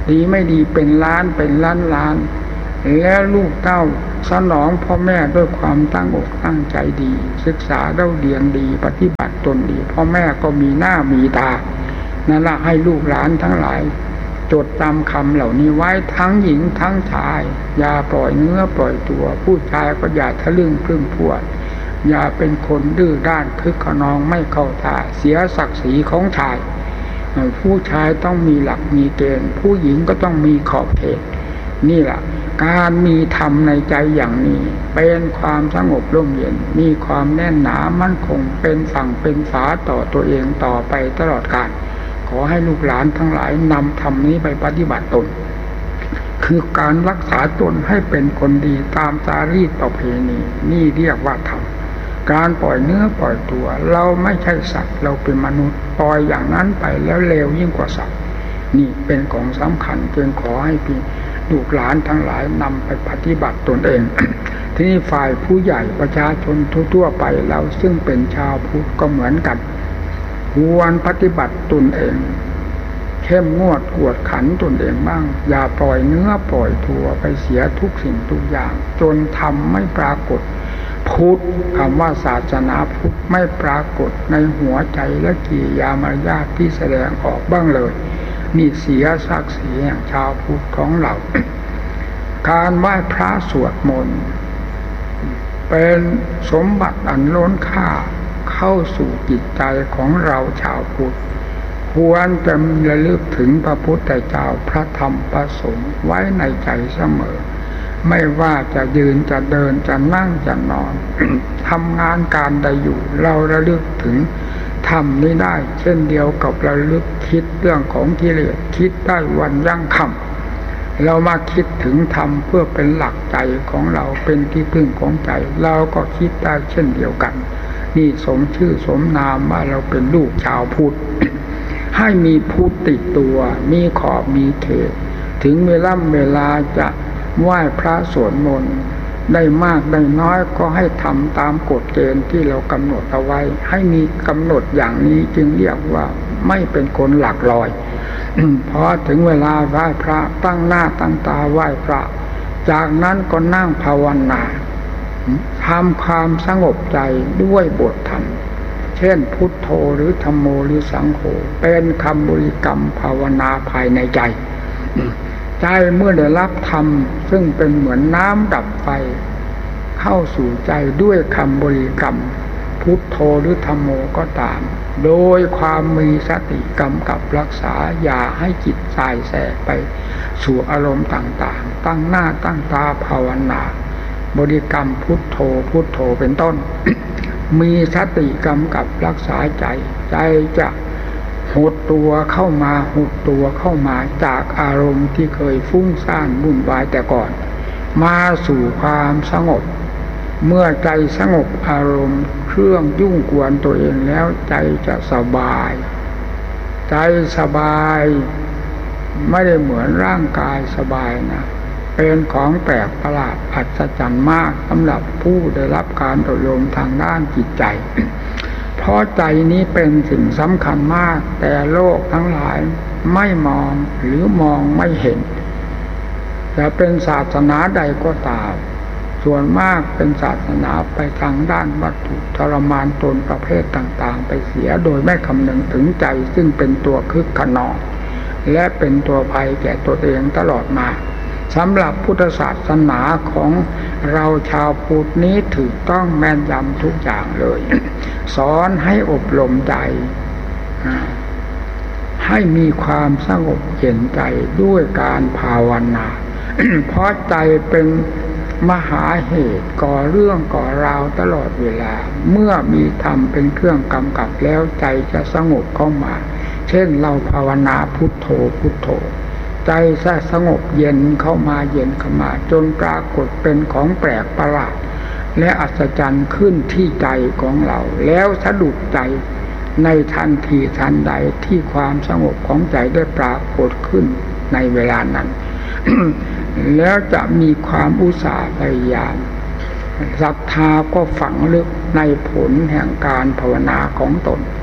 ดีไม่ดีเป็นล้านเป็นล้านล้านแล้วลูกเต้าสนองพ่อแม่ด้วยความตั้งอกตั้งใจดีศึกษาเล่าเรียนดีปฏิบัติตนดีพ่อแม่ก็มีหน้ามีตานั่นละให้ลูกหลานทั้งหลายจดจำคำเหล่านี้ไว้ทั้งหญิงทั้งชายอย่าปล่อยเนื้อปล่อยตัวผู้ชายก็อย่าทะลึ่งพรึ่งพรวดอย่าเป็นคนดื้อด้านคึกขนองไม่เข้าท่าเสียศักดิ์ศรีของชายผู้ชายต้องมีหลักมีเกณฑ์ผู้หญิงก็ต้องมีขอบเขตนี่แหละการมีธรรมในใจอย่างนี้เป็นความสงบร่มเย็นมีความแน่นหนามั่นคงเป็นฝั่งเป็นฝาต่อตัวเองต่อไปตลอดกาลขอให้ลูกหลานทั้งหลายนำธรรมนี้ไปปฏิบัติตนคือการรักษาตนให้เป็นคนดีตามจารีตประเพณีนี่เรียกว่าธรรมการปล่อยเนื้อปล่อยตัวเราไม่ใช่สัตว์เราเป็นมนุษย์ปล่อยอย่างนั้นไปแล้วเลวยิ่งกว่าสัตว์นี่เป็นของสำคัญจึงขอให้พี่ลูกหลานทั้งหลายนำไปปฏิบัติตนเอง ที่นี่ฝ่ายผู้ใหญ่ประชาชนทั่วๆไปเราซึ่งเป็นชาวพุทธก็เหมือนกันควรปฏิบัติตนเองเข้มงวดกวดขันตนเองบ้างอย่าปล่อยเนื้อปล่อยตัวไปเสียทุกสิ่งทุกอย่างจนทำไม่ปรากฏพุทธคำว่าศาสนาพุทธไม่ปรากฏในหัวใจและกิริยามารยาทที่แสดงออกบ้างเลยนี่เสียศักดิ์ศรีแห่งชาวพุทธของเรา การไหว้พระสวดมนต์เป็นสมบัติอันล้นค่าเข้าสู่จิตใจของเราชาวพุทธควรจะระลึกถึงพระพุทธเจ้าพระธรรมพระสงฆ์ไว้ในใจเสมอไม่ว่าจะยืนจะเดินจะนั่งจะนอน ทำงานการใดอยู่เราระลึกถึงธรรมนี้ได้เช่นเดียวกับระลึกคิดเรื่องของกิเลสคิดได้วันยั่งค่ำเรามาคิดถึงธรรมเพื่อเป็นหลักใจของเราเป็นที่พึ่งของใจเราก็คิดได้เช่นเดียวกันนี่สมชื่อสมนามว่าเราเป็นลูกชาวพุทธ ให้มีพุทธติดตัวมีขอบมีเขตถึงเวลาเวลาจะไหว้พระสวดมนต์ได้มากได้น้อยก็ให้ทำตามกฎเกณฑ์ที่เรากำหนดเอาไว้ให้มีกำหนดอย่างนี้จึงเรียกว่าไม่เป็นคนหลักลอย พอถึงเวลาไหว้พระตั้งหน้าตั้งตาไหว้พระจากนั้นก็นั่งภาวนาทำความสงบใจด้วยบทธรรมเช่นพุทโธหรือธัมโมหรือสังโฆเป็นคำบริกรรมภาวนาภายในใจใจเมื่อได้รับธรรมซึ่งเป็นเหมือนน้ำดับไฟเข้าสู่ใจด้วยคำบริกรรมพุทโธหรือธัมโมก็ตามโดยความมีสติกำกับรักษาอย่าให้จิตสายแสไปสู่อารมณ์ต่างๆตั้งหน้าตั้งตาภาวนาบริกรรมพุทโธพุทโธเป็นต้น มีสติกำกับรักษาใจใจจะหดตัวเข้ามาหดตัวเข้ามาจากอารมณ์ที่เคยฟุ้งซ่านวุ่นวายแต่ก่อนมาสู่ความสงบเมื่อใจสงบอารมณ์เครื่องยุ่งกวนตัวเองแล้วใจจะสบายใจสบายไม่ได้เหมือนร่างกายสบายนะเป็นของแปลกประหลาดอัศจรรย์มากสำหรับผู้ได้รับการอบรมทางด้านจิตใจ เพราะใจนี้เป็นสิ่งสำคัญมากแต่โลกทั้งหลายไม่มองหรือมองไม่เห็นจะเป็นศาสนาใดก็ตามส่วนมากเป็นศาสนาไปทางด้านวัตถุทรมานตนประเภทต่างๆไปเสียโดยไม่คำนึงถึงใจซึ่งเป็นตัวคึกขนองและเป็นตัวภัยแก่ตัวเองตลอดมาสำหรับพุทธศาสนาของเราชาวพุทธนี้ถูกต้องแม่นยำทุกอย่างเลย สอนให้อบรมใจให้มีความสงบเย็นใจด้วยการภาวนา เพราะใจเป็นมหาเหตุก่อเรื่องก่อราวตลอดเวลาเมื่อมีธรรมเป็นเครื่องกำกับแล้วใจจะสงบเข้ามาเช่นเราภาวนาพุทโธพุทโธใจจะสงบเย็นเข้ามาเย็นเข้ามาจนปรากฏเป็นของแปลกประหลาดและอัศจรรย์ขึ้นที่ใจของเราแล้วสะดุดใจในทันทีทันใดที่ความสงบของใจได้ปรากฏขึ้นในเวลานั้น แล้วจะมีความอุตสาห์พยายามศรัทธาก็ฝังลึกในผลแห่งการภาวนาของตน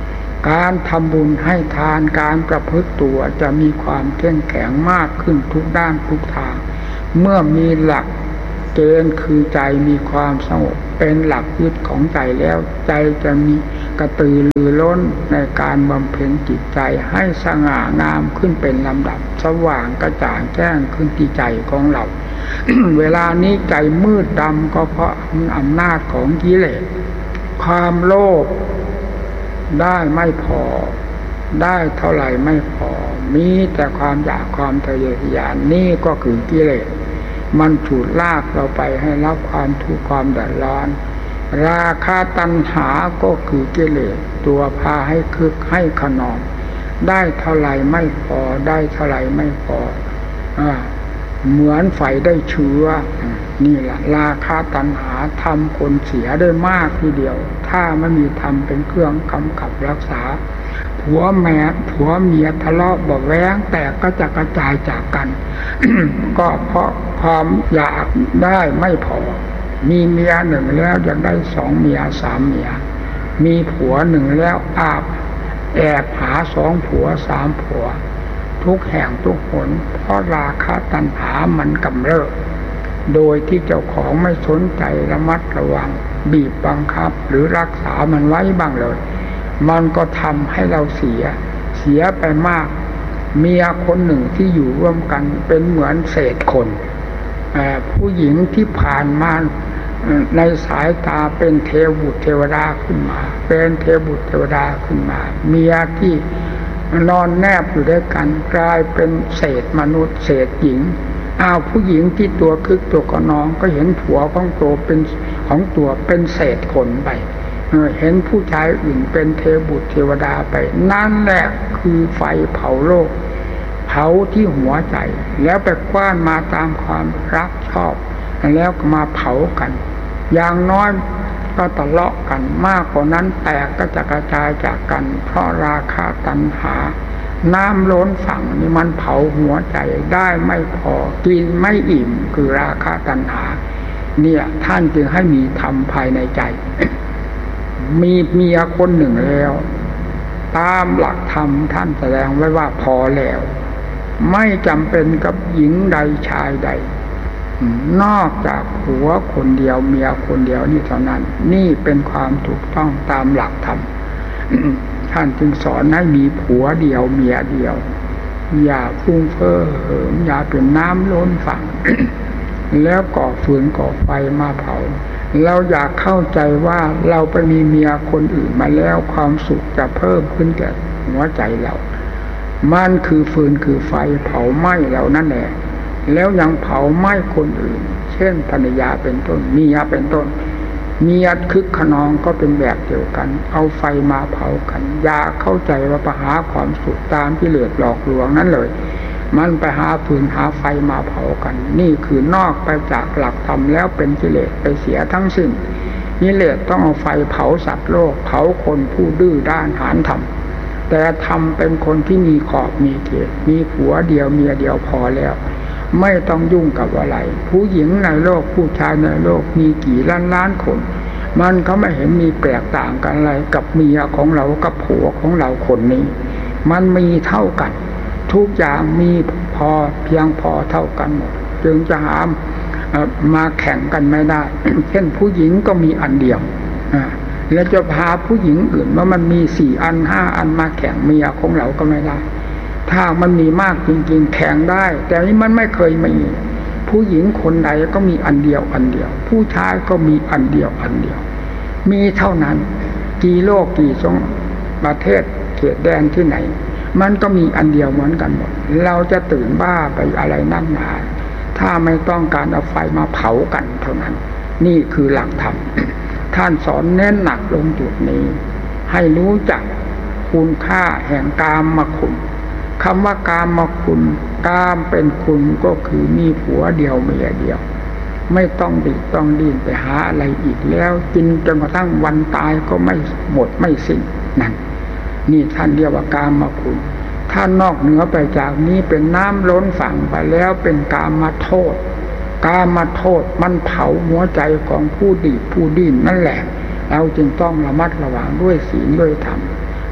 การทำบุญให้ทานการประพฤติตัวจะมีความเข้มแข็งมากขึ้นทุกด้านทุกทางเมื่อมีหลักเกณฑ์คือใจมีความสงบเป็นหลักยึดของใจแล้วใจจะมีกระตือรือร้นในการบำเพ็ญจิตใจให้สง่างามขึ้นเป็นลำดับสว่างกระจ่างแจ้งขึ้นที่ใจของเรา เวลานี้ใจมืดดำก็เพราะอำนาจของกิเลสความโลภได้ไม่พอได้เท่าไหร่ไม่พอมีแต่ความอยากความทะเยอทะยานนี่ก็คือกิเลสมันฉุดลากเราไปให้รับความทุกข์ความเดือดร้อนราคะตัณหาก็คือกิเลสตัวพาให้คึกให้ขนองได้เท่าไหร่ไม่พอได้เท่าไหร่ไม่พออ่าเหมือนไฟได้เชื้อนี่แหละราคะตัณหาทำคนเสียได้มากทีเดียวถ้าไม่มีธรรมเป็นเครื่องกำกับรักษาผัวแม่ผัวเมียทะเลาะเบาะแว้งแต่ก็จะกระจายจากกัน ก็เพราะความอยากได้ไม่พอมีเมียหนึ่งแล้วอยากได้สองเมียสามเมียมีผัวหนึ่งแล้วอาบแอบหาสองผัวสามผัวทุกแห่งทุกหนเพราะราคะตัณหามันกำเริบโดยที่เจ้าของไม่สนใจระมัดระวังบีบบังคับหรือรักษามันไว้บ้างเลยมันก็ทำให้เราเสียเสียไปมากเมียคนหนึ่งที่อยู่ร่วมกันเป็นเหมือนเศษคนผู้หญิงที่ผ่านมาในสายตาเป็นเทวบุตรเทวดาขึ้นมาเป็นเทวบุตรเทวดาขึ้นมาเมียที่นอนแนบอยู่ด้วยกันกลายเป็นเศษมนุษย์เศษหญิงอ้าวผู้หญิงที่ตัวคึกตัวกระนองก็เห็นผัวของตัวเป็นของตัวเป็นเศษคนไปเห็นผู้ชายอื่นเป็นเทวบุตรเทวดาไปนั่นแหละคือไฟเผาโลกเผาที่หัวใจแล้วไปคว้านมาตามความรักชอบแล้วก็มาเผากันอย่างน้อยก็ทะเลาะกันมากกว่านั้นแตกก็จะกระจายจากกันเพราะราคะตัณหาน้ำล้นฝั่งนี่มันเผาหัวใจได้ไม่พอกินไม่อิ่มคือราคะตัณหาเนี่ยท่านจึงให้มีธรรมภายในใจ มีเมียคนหนึ่งแล้วตามหลักธรรมท่านแสดงไว้ว่าพอแล้วไม่จำเป็นกับหญิงใดชายใดนอกจากผัวคนเดียวเมียคนเดียวนี่เท่านั้นนี่เป็นความถูกต้องตามหลักธรรม ท่านจึงสอนให้มีผัวเดียวเมียเดียวอย่าฟุ้งเฟ้อเหิมอย่าเป็นน้ำล้นฝั่ง แล้วก่อฟืนก่อไฟมาเผาเราอยากเข้าใจว่าเราไปมีเมียคนอื่นมาแล้วความสุขจะเพิ่มขึ้นแก่หัวใจเรามันคือฟืนคือไฟเผาไหม้เรานั่นแหละแล้วยังเผาไหม้คนอื่นเช่นภรรยาเป็นต้นเมียเป็นต้นเมียคึกขนองก็เป็นแบบเดียวกันเอาไฟมาเผากันอย่าเข้าใจว่าไปหาความสุขตามที่เหลือหลอกลวงนั้นเลยมันไปหาฟืนหาไฟมาเผากันนี่คือนอกไปจากหลักธรรมแล้วเป็นกิเลสไปเสียทั้งสิ้นกิเลสต้องเอาไฟเผาสัตว์โลกเผาคนผู้ดื้อด้านหาญธรรมแต่ธรรมเป็นคนที่มีขอบมีเขตมีผัวเดียวเมียเดียวพอแล้วไม่ต้องยุ่งกับอะไรผู้หญิงในโลกผู้ชายในโลกมีกี่ล้านล้านคนมันก็ไม่เห็นมีแตกต่างกันอะไรกับเมียของเรากับผัวของเราคนนี้มันมีเท่ากันทุกอย่างมีพอเพียงพอเท่ากันหมดจึงจะหามาแข่งกันไม่ได้ เช่นผู้หญิงก็มีอันเดียวแล้วจะพาผู้หญิงอื่นว่ามันมีสี่อันห้าอันมาแข่งเมียของเราก็ไม่ได้ถ้ามันมีมากจริงๆแข่งได้แต่นี้มันไม่เคยมีผู้หญิงคนใดก็มีอันเดียวอันเดียวผู้ชายก็มีอันเดียวอันเดียวมีเท่านั้นกี่โลกกี่สงประเทศเขตแดนที่ไหนมันก็มีอันเดียวเหมือนกันหมดเราจะตื่นบ้าไปอะไรนั่นหนาถ้าไม่ต้องการเอาไฟมาเผากันเท่านั้นนี่คือหลักธรรม ท่านสอนเน้นหนักลงจุดนี้ให้รู้จักคุณค่าแห่งกามคุณคำว่ากามคุณกามเป็นคุณก็คือมีผัวเดียวเมียเดียวไม่ต้องดิต้องดิ้นไปหาอะไรอีกแล้วกินจนกระทั่งวันตายก็ไม่หมดไม่สิ้นนั่นนี่ท่านเรียกว่ากามคุณถ้านอกเหนือไปจากนี้เป็นน้ำล้นฝั่งไปแล้วเป็นกามโทษกามโทษมันเผาหัวใจของผู้ดีผู้ดิ้นนั่นแหละเราจึงต้องระมัดระวังด้วยศีลด้วยธรรม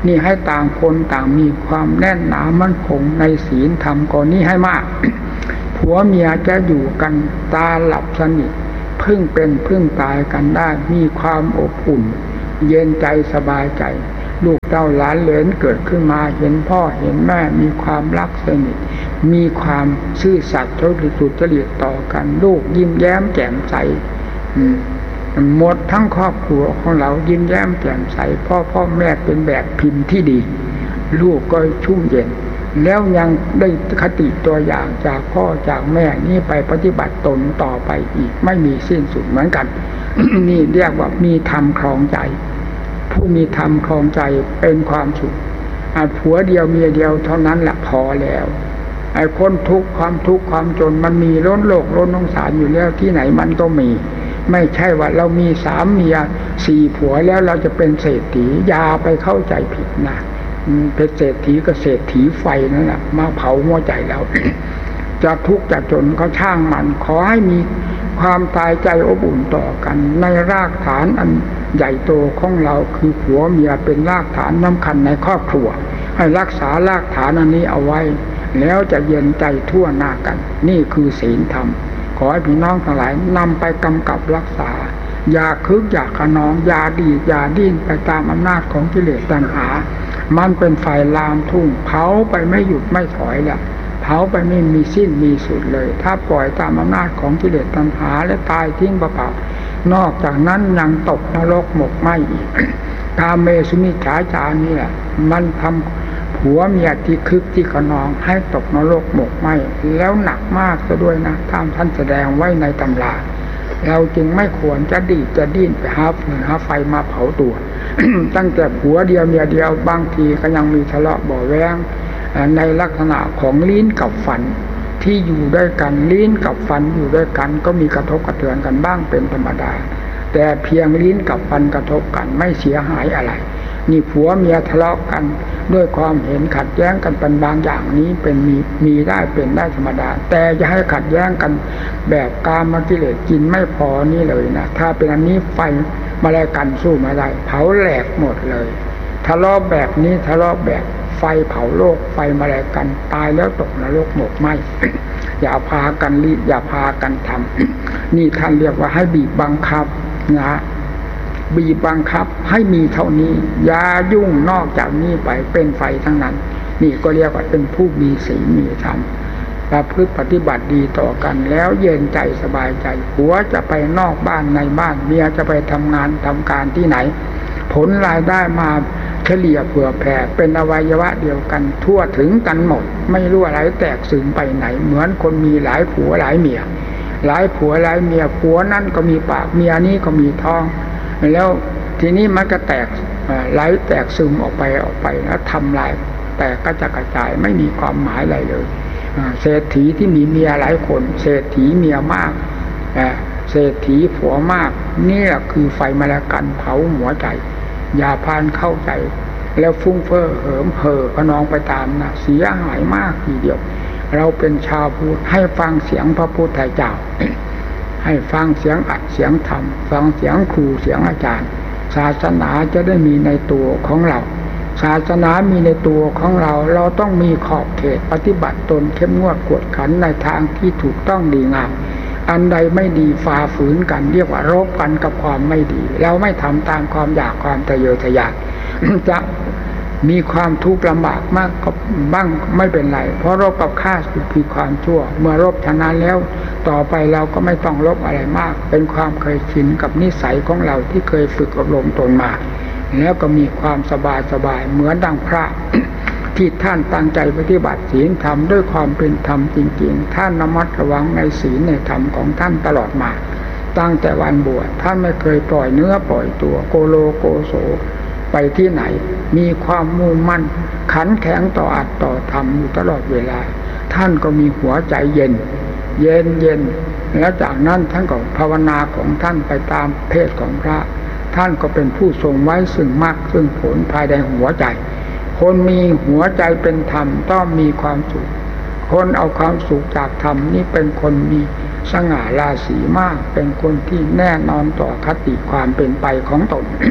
นี่ให้ต่างคนต่างมีความแน่นหนามั่นคงในศีลธรรมก่อนนี้ให้มาก ผัวเมียจะอยู่กันตาหลับสนิทพึ่งเป็นพึ่งตายกันได้มีความอบอุ่นเย็นใจสบายใจลูกเต้าหลานเหลนเกิดขึ้นมาเห็นพ่อเห็นแม่มีความรักสนิทมีความซื่อสัตย์สุจริตต่อกันลูกยิ้มแย้มแจ่มใสหมดทั้งครอบครัวของเรายิ้มแย้มแจ่มใสพ่อพ่อแม่เป็นแบบพิมพ์ที่ดีลูกก็ชุ่มเย็นแล้วยังได้คติตัวอย่างจากพ่อจากแม่นี่ไปปฏิบัติตนต่อไปอีกไม่มีสิ้นสุดเหมือนกัน นี่เรียกว่ามีธรรมครองใจผู้มีธรรมครองใจเป็นความสุขผัวเดียวเมียเดียวเท่านั้นแหละพอแล้วไอ้คนทุกข์ความทุกข์ความจนมันมีล้นโลกล้นสงสารอยู่แล้วที่ไหนมันก็มีไม่ใช่ว่าเรามีสามเมียสี่ผัวแล้วเราจะเป็นเศรษฐีอย่าไปเข้าใจผิดนะเป็นเศรษฐีก็เศรษฐีไฟนั่นแหละมาเผาหัวใจเรา จะทุกข์จะจนก็ช่างมันขอให้มีความตายใจอบอุ่นต่อกันในรากฐานอันใหญ่โตของเราคือผัวเมียเป็นรากฐานสำคัญในครอบครัวให้รักษารากฐานอันนี้เอาไว้แล้วจะเย็นใจทั่วหน้ากันนี่คือศีลธรรมขอให้พี่น้องทั้งหลายนำไปกำกับรักษาอย่าคึกอย่าขนองอย่าดีอย่าดิ้นไปตามอำนาจของกิเลสตัณหามันเป็นไฟลามทุ่งเผาไปไม่หยุดไม่ถอยละเผาไปไม่มีสิ้นมีสุดเลยถ้าปล่อยตามอำนาจของกิเลสตัณหาและตายทิ้งเปล่าๆนอกจากนั้นยังตกนรกหมกไหม้อีก กาเมสุมิจฉาจารนี่แหละมันทำผัวเมียที่คึกที่ขนองให้ตกนรกหมกไหม้แล้วหนักมากซะด้วยนะตามท่านแสดงไว้ในตำราเราจึงไม่ควรจะดีจะดิ้นไปหาฟืนหาไฟมาเผาตัว ตั้งแต่ผัวเดียวเมียเดียวบางทีก็ยังมีทะเลาะเบาะแว้งในลักษณะของลิ้นกับฟันที่อยู่ด้วยกันลิ้นกับฟันอยู่ด้วยกันก็มีกระทบกระเทือนกันบ้างเป็นธรรมดาแต่เพียงลิ้นกับฟันกระทบกันไม่เสียหายอะไรนี่ผัวเมียทะเลาะกันด้วยความเห็นขัดแย้งกันเป็นบางอย่างนี้เป็นมีมีได้เป็นได้ธรรมดาแต่จะให้ขัดแย้งกันแบบกามกิเลสกินไม่พอนี่เลยนะถ้าเป็นอันนี้ไฟมาแลกันสู้ไม่ได้เผาแหลกหมดเลยทะเลาะแบบนี้ทะเลาะแบบไฟเผาโลกไฟมาแลกันตายแล้วตกนรกหมกไหม อย่าพากันรีบอย่าพากันทำ นี่ท่านเรียกว่าให้บีบบังคับนะบีบบังคับให้มีเท่านี้อย่ายุ่งนอกจากนี้ไปเป็นไฟทั้งนั้นนี่ก็เรียกว่าเป็นผู้มีศีลมีธรรมประพฤติปฏิบัติดีต่อกันแล้วเย็นใจสบายใจผัวจะไปนอกบ้านในบ้านเมียจะไปทำงานทำการที่ไหนผลรายได้มาเฉลี่ยเผื่อแผ่เป็นอวัยวะเดียวกันทั่วถึงกันหมดไม่รู้อะไรแตกสึงไปไหนเหมือนคนมีหลายผัวหลายเมียหลายผัวหลายเมียผัวนั่นก็มีปากเมียนี้ก็มีท้องแล้วทีนี้มันก็แตกไหลแตกซึมออกไปออกไปแล้วทำลายแต่ก็จะกระจายไม่มีความหมายอะไรเลยเศรษฐีที่มีเมียหลายคนเศรษฐีเมียมากเศรษฐีผัวมากนี่แหละคือไฟมรกันเผาหัวใจอย่าพานเข้าใจแล้วฟุ้งเฟ้อเหิมเห่อขนองไปตามนะเสียหายมากทีเดียวเราเป็นชาวพุทธให้ฟังเสียงพระพุทธเจ้า ให้ฟังเสียงอัดเสียงธรรมฟังเสียงครูเสียงอาจารย์ศาสนาจะได้มีในตัวของเราศาสนามีในตัวของเราเราต้องมีขอบเขตปฏิบัติตนเข้มงวดกวดขันในทางที่ถูกต้องดีงามอันใดไม่ดีฝ่าฝืนกันเรียกว่ารบกันกับความไม่ดีเราไม่ทำตามความอยากความทะเยอทะยาน จะมีความทุกข์ลำบากมากก็บ้างไม่เป็นไรเพราะรบกับข้าศึกคือความชั่วเมื่อรบชนะแล้วต่อไปเราก็ไม่ต้องรบอะไรมากเป็นความเคยชินกับนิสัยของเราที่เคยฝึกอบรมตนมาแล้วก็มีความสบายสบายเหมือนดังพระ ที่ท่านตั้งใจปฏิบัติศีลธรรมด้วยความเป็นธรรมจริงๆท่านระมัดระวังในศีลในธรรมของท่านตลอดมาตั้งแต่วันบวชท่านไม่เคยปล่อยเนื้อปล่อยตัวโกโลโกโสไปที่ไหนมีความมุ่งมั่นขันแข็งต่ออัตต่อธรรมอยู่ตลอดเวลาท่านก็มีหัวใจเย็นเย็นเย็นแล้วจากนั้นท่านก็ภาวนาของท่านไปตามเพศของพระท่านก็เป็นผู้ทรงไว้ซึ่งมรรคซึ่งผลภายในหัวใจคนมีหัวใจเป็นธรรมต้องมีความสุขคนเอาความสุขจากธรรมนี่เป็นคนมีสง่าราศีมากเป็นคนที่แน่นอนต่อคติความเป็นไปของตน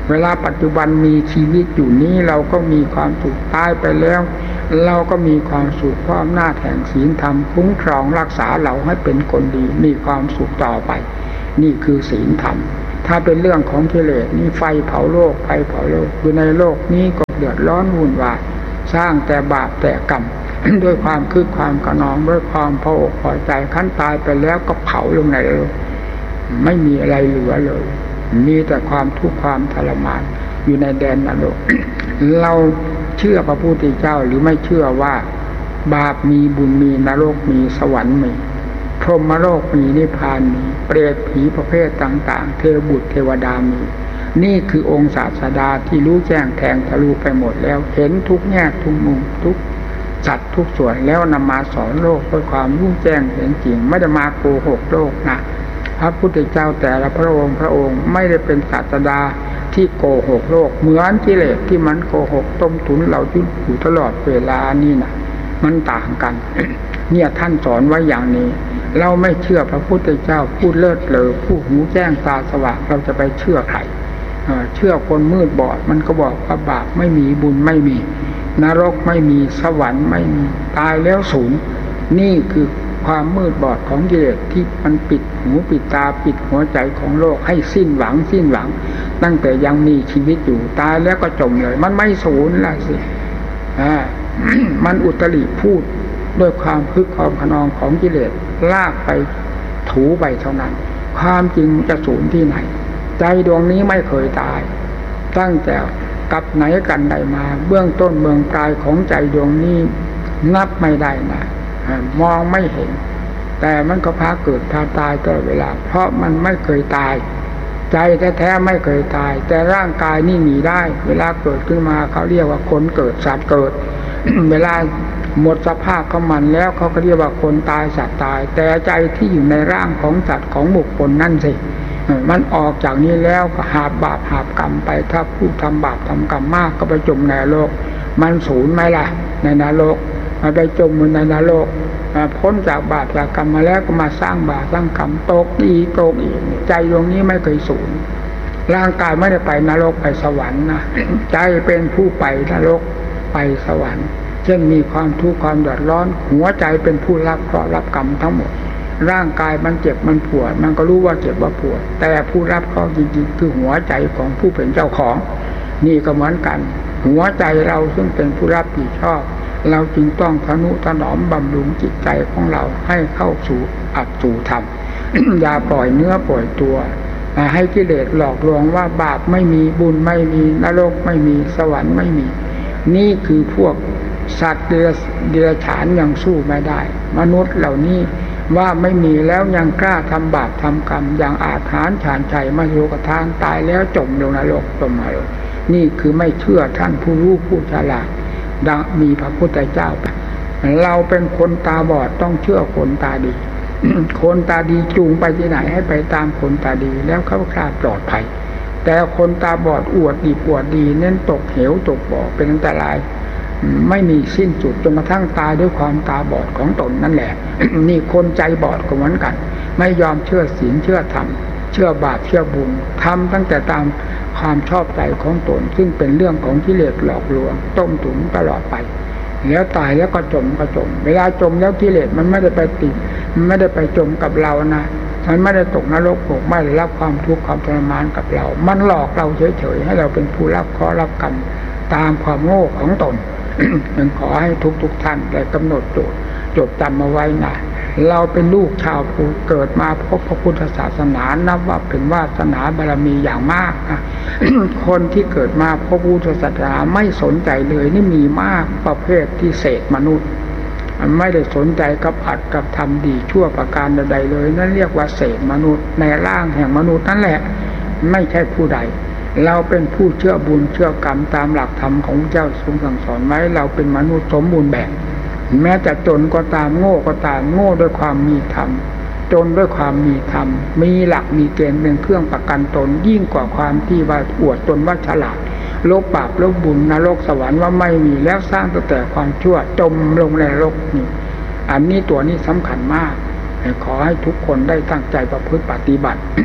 เวลาปัจจุบันมีชีวิตอยู่นี้เราก็มีความสุขตายไปแล้วเราก็มีความสุขเพราะอำนาจแห่งศีลธรรมคุ้มครองรักษาเราให้เป็นคนดีมีความสุขต่อไปนี่คือศีลธรรมถ้าเป็นเรื่องของกิเลสนี่ไฟเผาโลกไฟเผาโลกอยู่ในโลกนี้ก็เดือดร้อนวุ่นวายสร้างแต่บาปแต่กรรม ด้วยความคึกความขนองด้วยความพออกพอใจขั้นตายไปแล้วก็เผาลงในโลกไม่มีอะไรเหลือเลยมีแต่ความทุกข์ความทรมานอยู่ในแดนนรก เราเชื่อพระพุทธเจ้าหรือไม่เชื่อว่าบาปมีบุญมีนรกมีสวรรค์มีพรหมโลกมีนิพพานมีเปรตผีประเภทต่างๆเทวบุตรเทวดามีนี่คือองค์ศาสดาที่รู้แจ้งแทงทะลุไปหมดแล้วเห็นทุกแง่ทุกมุมทุกสัตว์ทุกส่วนแล้วนำมาสอนโลกด้วยความรู้แจ้งเห็นจริงไม่ได้มาโกหกโลกนะพระพุทธเจ้าแต่ละพระองค์พระองค์ไม่ได้เป็นศาสดาที่โกหกโลกเหมือนกิเลสที่มันโกหกต้มตุ๋นเราอยู่ตลอดเวลานี่นะมันต่างกัน เนี่ยท่านสอนไว้อย่างนี้เราไม่เชื่อพระพุทธเจ้าพูดเลิศเลอผู้หูแจ้งตาสว่างเราจะไปเชื่อใครเชื่อคนมืดบอดมันก็บอกว่าบาปไม่มีบุญไม่มีนรกไม่มีสวรรค์ไม่มีตายแล้วศูนย์นี่คือความมืดบอดของกิเลสที่มันปิดหูปิดตาปิดหัวใจของโลกให้สิ้นหวังสิ้นหวังตั้งแต่ยังมีชีวิตอยู่ตายแล้วก็จมเลยมันไม่ศูนย์ละสิอ่า มันอุตริพูดด้วยความพึกความขนองของกิเลสลากไปถูไปเท่านั้นความจริงจะศูนย์ที่ไหนใจดวงนี้ไม่เคยตายตั้งแต่กับไหนกันใดมาเบื้องต้นเบื้องปลายของใจดวงนี้นับไม่ได้นะมองไม่เห็นแต่มันก็พาเกิดพาตายตลอดเวลาเพราะมันไม่เคยตายใจแท้ๆไม่เคยตายแต่ร่างกายนี่หนีได้เวลาเกิดขึ้นมาเขาเรียกว่าคนเกิดสัตว์เกิด เวลาหมดสภาพของมันแล้วเขาก็เรียกว่าคนตายสัตว์ตายแต่ใจที่อยู่ในร่างของสัตว์ของบุคคลนั่นสิมันออกจากนี้แล้วก็หาบบาปหาบกรรมไปถ้าผู้ทำบาปทำกรรมมากก็ไปจมในนรกมันศูนย์ไหมล่ะในนรกมาไปจมในนรกพ้นจากบาปจากกรรมมาแล้วก็มาสร้างบาปสร้างกรรมตกอีกตกอีกใจดวงนี้ไม่เคยศูนย์ร่างกายไม่ได้ไปนรกไปสวรรค์นะ ใจเป็นผู้ไปนรกไปสวรรค์เช่นมีความทุกข์ความเดือดร้อนหัวใจเป็นผู้รับเคราะห์รับกรรมทั้งหมดร่างกายมันเจ็บมันปวดมันก็รู้ว่าเจ็บว่าปวดแต่ผู้รับเคราะห์จริงๆคือหัวใจของผู้เป็นเจ้าของนี่ก็เหมือนกันหัวใจเราซึ่งเป็นผู้รับผิดชอบเราจึงต้องทนุถนอมบำรุงจิตใจของเราให้เข้าสู่อัตสู่ธรรม อย่าปล่อยเนื้อปล่อยตัวให้กิเลสหลอกลวงว่าบาปไม่มีบุญไม่มีนรกไม่มีสวรรค์ไม่มีนี่คือพวกสัตว์เดรัจฉานยังสู้ไม่ได้มนุษย์เหล่านี้ว่าไม่มีแล้วยังกล้าทำบาปทำกรรมอย่างอาถรรพ์ฉานชัยมาโยกทานตายแล้วจมลงนรกจมนรกนี่คือไม่เชื่อท่านผู้รู้ผู้ฉลาดดังมีพระพุทธเจ้าเราเป็นคนตาบอดต้องเชื่อคนตาดี คนตาดีจูงไปที่ไหนให้ไปตามคนตาดีแล้วเขาคลาดปลอดภัยแต่คนตาบอดอวดดีอวดดีเน้นตกเหวตกบ่อเป็นอันตรายไม่มีสิ้นสุดจนกระทั่งตายด้วยความตาบอดของตนนั่นแหละ นี่คนใจบอดก็เหมือนกันไม่ยอมเชื่อศีลเชื่อธรรมเชื่อบาปเชื่อบุญทำตั้งแต่ตามความชอบใจของตนซึ่งเป็นเรื่องของกิเลสหลอกลวงต้มตุ๋นตลอดไปแล้วตายแล้วก็จมก็จมเวลาจมแล้วกิเลสมันไม่ได้ไปติดมันไม่ได้ไปจมกับเรานะมันไม่ได้ตกนรกตกไม่ได้รับความทุกข์ความทรมานกับเรามันหลอกเราเฉยๆให้เราเป็นผู้รับเคราะห์รับกรรมตามความโง่ของตน ยังขอให้ทุกๆท่านได้กำหนดโจทย์จดจำมาไว้นะเราเป็นลูกชาวพุทธเกิดมาพบพระพุทธศาสนานับว่าเป็นวาสนาบารมีอย่างมากนะ คนที่เกิดมาพบพุทธศาสนาไม่สนใจเลยนี่มีมากประเภทที่เศษมนุษย์ไม่ได้สนใจกับอัดกับทำดีชั่วประการใดๆเลยนั่นเรียกว่าเศษมนุษย์ในร่างแห่งมนุษย์นั่นแหละไม่ใช่ผู้ใดเราเป็นผู้เชื่อบุญเชื่อกรรมตามหลักธรรมของเจ้าทรงสั่งสอนไว้เราเป็นมนุษย์สมบูรณ์แบบแม้จะจนก็ตามโง่ก็ตามโง่ด้วยความมีธรรมจนด้วยความมีธรรมมีหลักมีเกณฑ์เป็นเครื่องประกันตนยิ่งกว่าความที่ว่าอวดตนว่าฉลาดลบบาปลบบุญนรกสวรรค์ว่าไม่มีแล้วสร้างแต่ความชั่วจมลงในนรกนี่อันนี้ตัวนี้สำคัญมากขอให้ทุกคนได้ตั้งใจประพฤติปฏิบัติ ผ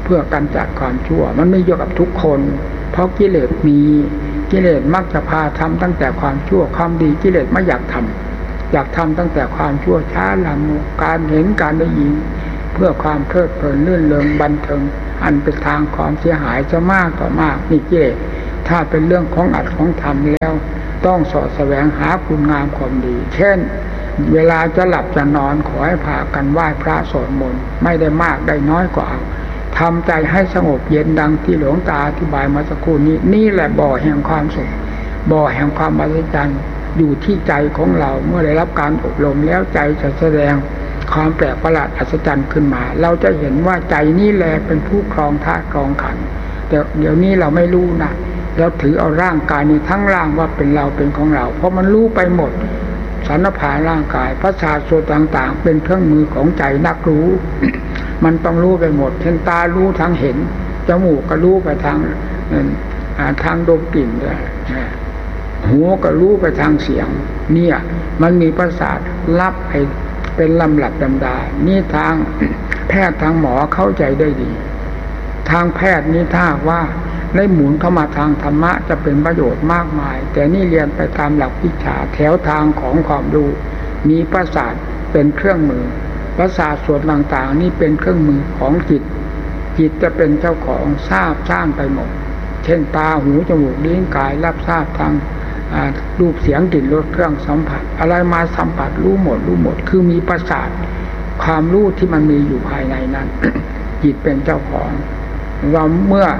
พื่อการจัดความชั่วมันไม่อยู่กับทุกคนเพราะกิเลสมีกิเลสมักจะพาทำตั้งแต่ความชั่วความดีกิเลสไม่อยากทำอยากทำตั้งแต่ความชั่วช้าละโมการเห็นการได้ยินเพื่อความเพลิดเพลินลื่นเริงบันเทิงอันเป็นทางความเสียหายจะมากต่อมากนี่กิเลสถ้าเป็นเรื่องของอัดของทำแล้วต้องสอดแสวงหาคุณงามความดีเช่นเวลาจะหลับจะนอนขอให้พากันไหว้พระสวดมนต์ไม่ได้มากได้น้อยกว่าทำใจให้สงบเย็นดังที่หลวงตาอธิบายมาสักครู่นี้นี่แหละบ่อแห่งความสุขบ่อแห่งความอัศจรรย์อยู่ที่ใจของเราเมื่อได้รับการอบรมแล้วใจจะแสดงความแปลกประหลาดอัศจรรย์ขึ้นมาเราจะเห็นว่าใจนี่แหละเป็นผู้ครองธาตุครองขันธ์แต่เดี๋ยวนี้เราไม่รู้นะเราถือเอาร่างกายนี้ทั้งร่างว่าเป็นเราเป็นของเราเพราะมันรู้ไปหมดสารพาร่างกายประสาทส่วนต่างๆเป็นเครื่องมือของใจนักรู้ มันต้องรู้ไปหมดเช่นตารู้ทางเห็นจมูกก็รู้ไปทางทางดมกลิ่นด้วยหูก็รู้ไปทางเสียงเนี่ยมันมีประสาทรับไปเป็นลำดับลำดานี่ทางแพทย์ทางหมอเข้าใจได้ดีทางแพทย์นี้ถ้าว่าได้หมุนเข้ามาทางธรรมะจะเป็นประโยชน์มากมายแต่นี่เรียนไปตามหลักวิชาแถวทางของความรู้มีประสาทเป็นเครื่องมือประสาทส่วนต่างๆนี่เป็นเครื่องมือของจิตจิตจะเป็นเจ้าของทราบสร้างไปหมดเช่นตาหูจมูกลิ้นกายรับทราบทางรูปเสียงกลิ่นรสเครื่องสัมผัสอะไรมาสัมผัสรู้หมดรู้หมดคือมีประสาทความรู้ที่มันมีอยู่ภายในนั้น จิตเป็นเจ้าของเราเมื่อ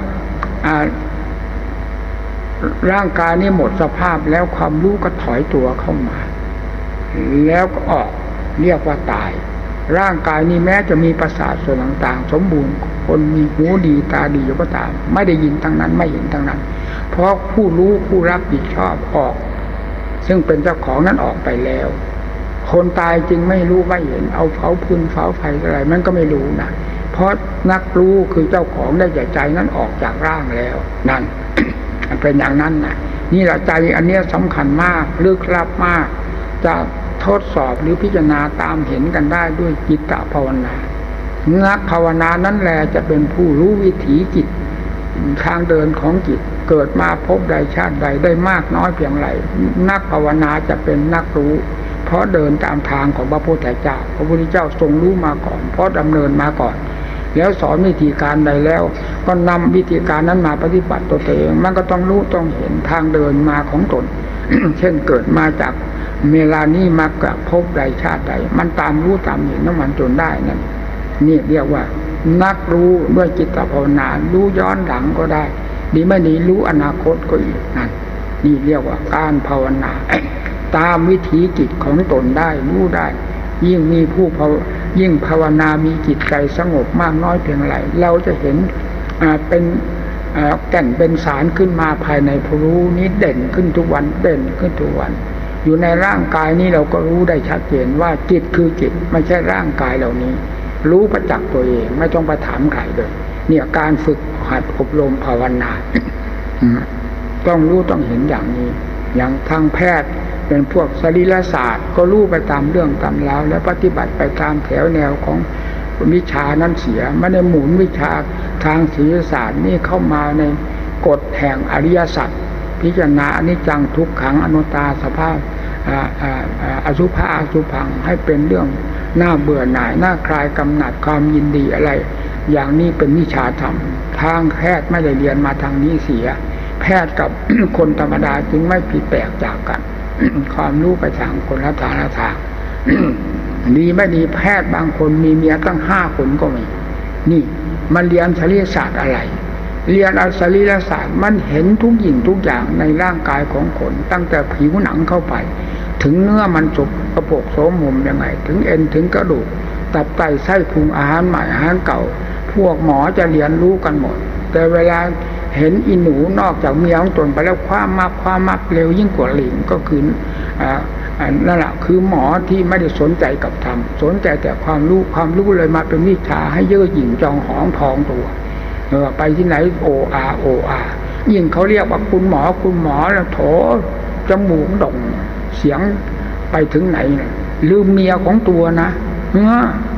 ร่างกายนี้หมดสภาพแล้วความรู้ก็ถอยตัวเข้ามาแล้วก็ออกเรียกว่าตายร่างกายนี้แม้จะมีประสาทส่วนต่างๆสมบูรณ์คนมีหูดีตาดีก็ตามไม่ได้ยินทั้งนั้นไม่เห็นทั้งนั้นเพราะผู้รู้ผู้รับผิดชอบออกซึ่งเป็นเจ้าของนั้นออกไปแล้วคนตายจึงไม่รู้ไม่เห็นเอาเผาพื้นเผาไฟอะไรมันก็ไม่รู้นะเพราะนักรู้คือเจ้าของได้ใจนั้นออกจากร่างแล้วนั่น เป็นอย่างนั้นนะนี่แหละใจอันนี้สำคัญมากลึกลับมากจะทดสอบหรือพิจารณาตามเห็นกันได้ด้วยจิตตภาวนานักภาวนานั้นแหละจะเป็นผู้รู้วิถีจิตทางเดินของจิตเกิดมาพบใดชาติใดได้มากน้อยเพียงไรนักภาวนาจะเป็นนักรู้เพราะเดินตามทางของพระพุทธเจ้าพระพุทธเจ้าทรงรู้มาก่อนเพราะดำเนินมาก่อนแล้วสอนวิธีการใดแล้วก็นำวิธีการนั้นมาปฏิบัติตัวเองมันก็ต้องรู้ต้องเห็นทางเดินมาของตน เช่นเกิดมาจากเมลานี่มากับพบใดชาติใดมันตามรู้ตามเห็นน้ำมันจนได้นั่นนี่เรียกว่านักรู้ด้วยจิตภาวนารู้ย้อนหลังก็ได้ดีไม่ดีรู้อนาคตก็อีกนั่นนี่เรียกว่าการภาวนาตามวิถีจิตของตนได้รู้ได้ยิ่งมีผู้ยิ่งภาวนามีจิตใจสงบมากน้อยเพียงไรเราจะเห็นเป็นแก่นเป็นสารขึ้นมาภายในผู้รู้นี้เด่นขึ้นทุกวันเด่นขึ้นทุกวันอยู่ในร่างกายนี้เราก็รู้ได้ชัดเจนว่าจิตคือจิตไม่ใช่ร่างกายเหล่านี้รู้ประจักษ์ตัวเองไม่ต้องไปถามใครเลยเนี่ยการฝึกหัดอบรมภาวนา ต้องรู้ต้องเห็นอย่างนี้อย่างทางแพทย์เป็นพวกสรีรศาสตร์ก็รู้ไปตามเรื่องตามราวและปฏิบัติไปตามแถวแนวของวิชานั้นเสียไม่ได้หมุนวิชาทางศิลปศาสตร์นี่เข้ามาในกฎแห่งอริยสัจพิจารณาอนิจจังทุกขังอนัตตาสภาพอสุภะอสุภังให้เป็นเรื่องน่าเบื่อหน่ายน่าคลายกำหนัดความยินดีอะไรอย่างนี้เป็นวิชาธรรมทางแพทย์ไม่ได้เรียนมาทางนี้เสียแพทย์กับ คนธรรมดาจึงไม่ผิดแปลกจากกัน ความรู้ไปทางคนละทางละทาง ดีไม่ดีแพทย์บางคนมีเมียตั้งห้าคนก็มีนี่มันเรียนศิลปศาสตร์อะไรเรียนเอาศิลปศาสตร์มันเห็นทุกสิ่งทุกอย่างในร่างกายของคนตั้งแต่ผิวหนังเข้าไปถึงเนื้อมันสุกกระโปกโสมมุมยังไงถึงเอ็นถึงกระดูกตับไตไส้พุงอาหารใหม่อาหารเก่าพวกหมอจะเรียนรู้กันหมดแต่เวลาเห็นอีหนูนอกจากเมียของตนไปแล้วความมากความมากเร็วยิ่งกว่าหลิงก็คืออ่านั่นแหละคือหมอที่ไม่ได้สนใจกับธรรมสนใจแต่ความรู้ความรู้เลยมาเป็นวิชาให้เย่อหยิ่งจองหองทองตัวเออไปที่ไหนโออาโออายิ่งเขาเรียกว่าคุณหมอคุณหมอแล้วโถจมูกด่งเสียงไปถึงไหนลืมเมียของตัวนะเออ